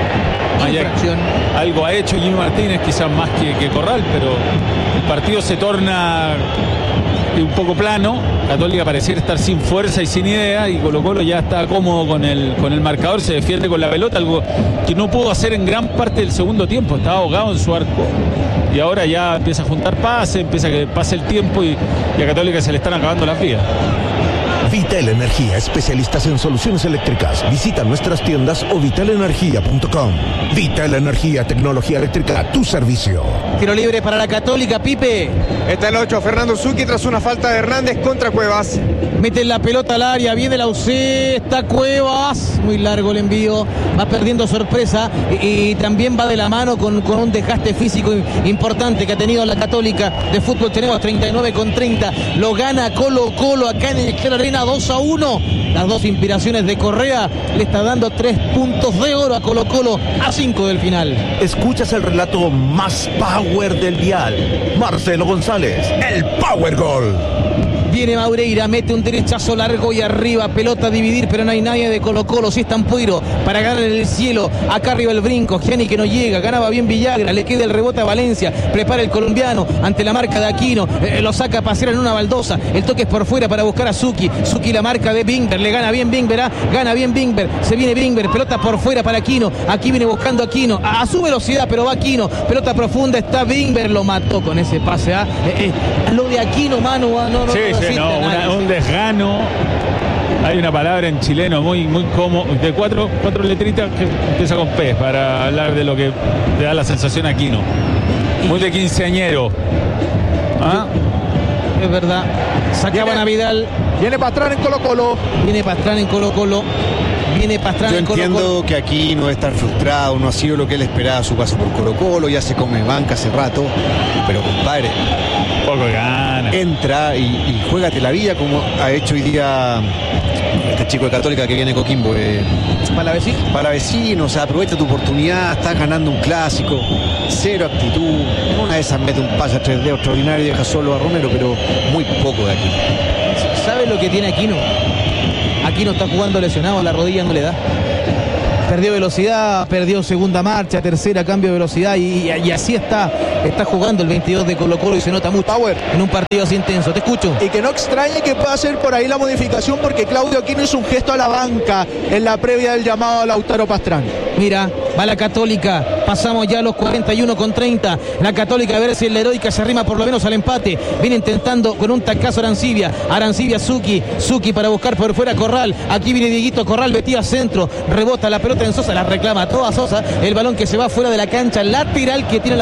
A: Algo ha hecho Jimmy Martínez, quizás más que, que Corral, pero el partido se torna un poco plano. Católica pareciera estar sin fuerza y sin idea, y Colo Colo ya está cómodo con el, con el marcador, se defiende con la pelota, algo que no pudo hacer en gran parte del segundo tiempo. Estaba ahogado en su arco y ahora ya empieza a juntar pases, empieza a que pase el tiempo y, y a Católica se le están acabando las vidas.
E: Vital Energía, especialistas en soluciones eléctricas. Visita nuestras tiendas o vital energía punto com. Vital Energía, tecnología eléctrica a tu servicio.
I: Tiro libre para la Católica, Pipe.
D: Está el ocho, Fernando Zucchi, tras una falta de Hernández contra Cuevas.
I: Meten la pelota al área, viene la U C, está Cuevas. Muy largo el envío, va perdiendo sorpresa y, y también va de la mano con, con un desgaste físico importante que ha tenido la Católica. De fútbol tenemos treinta y nueve con treinta. Lo gana Colo Colo acá en el Claro Arena dos a uno. las dos inspiraciones de Correa, le está dando tres puntos de oro a Colo-Colo a cinco del final.
E: Escuchas el relato más power del dial. Marcelo González, el Power Gol.
I: Viene Maureira, mete un derechazo largo y arriba, pelota a dividir, pero no hay nadie de Colo-Colo. Si es Tampuiro para ganar en el cielo. Acá arriba el brinco, Gianni que no llega, ganaba bien Villagra, le queda el rebote a Valencia, prepara el colombiano ante la marca de Aquino, eh, lo saca a pasear en una baldosa, el toque es por fuera para buscar a Suki, Suki la marca de Bingber, le gana bien Bingber, ¿ah? gana bien Bingber, se viene Bingber, pelota por fuera para Aquino, aquí viene buscando Aquino, a, a su velocidad, pero va Aquino, pelota profunda, está Bingber, lo mató con ese pase, ¿ah? eh, eh, lo de Aquino, mano, ¿ah? no, no,
A: sí,
I: no,
A: sí, no, una, un desgano. Hay una palabra en chileno muy muy cómodo, de cuatro, cuatro letritas que empieza con P para hablar de lo que le da la sensación a Aquino. Muy de quinceañero. ¿Ah?
I: Es verdad. Sacaban
C: Viene,
I: a Vidal.
C: Viene Pastrana en Colo-Colo.
I: Viene Pastrana en Colo-Colo. Viene Pastrana
B: Yo
I: en Colo-Colo.
B: entiendo que aquí no debe estar frustrado, no ha sido lo que él esperaba su paso por Colo-Colo, ya se come banca hace rato, pero compadre,
A: poco gana.
B: Entra y, y juégate la vida como ha hecho hoy día este chico de Católica que viene Coquimbo. Eh,
I: para vecino.
B: Para vecino, o sea, aprovecha tu oportunidad, estás ganando un clásico, cero actitud. Una de esas mete un pase a tres dedos extraordinario y deja solo a Romero, pero muy poco de aquí.
I: ¿Sabe lo que tiene Aquino? Aquino está jugando lesionado, la rodilla no le da. Perdió velocidad, perdió segunda marcha, tercera cambio de velocidad y, y así está, está jugando el veintidós de Colo-Colo y se nota mucho
C: Power
I: en un partido así intenso. Te escucho.
C: Y que no extrañe que pueda hacer por ahí la modificación porque Claudio Aquino hizo un gesto a la banca en la previa del llamado a Lautaro Pastrana.
I: Mira, va la Católica, pasamos ya a los cuarenta y uno con treinta, la Católica a ver si el Heroica se arrima por lo menos al empate, viene intentando con un tacazo Arancibia, Arancibia Suki, Suki para buscar por fuera Corral, aquí viene Dieguito Corral, metida a centro, rebota la pelota en Sosa, la reclama toda Sosa, el balón que se va fuera de la cancha lateral que tiene la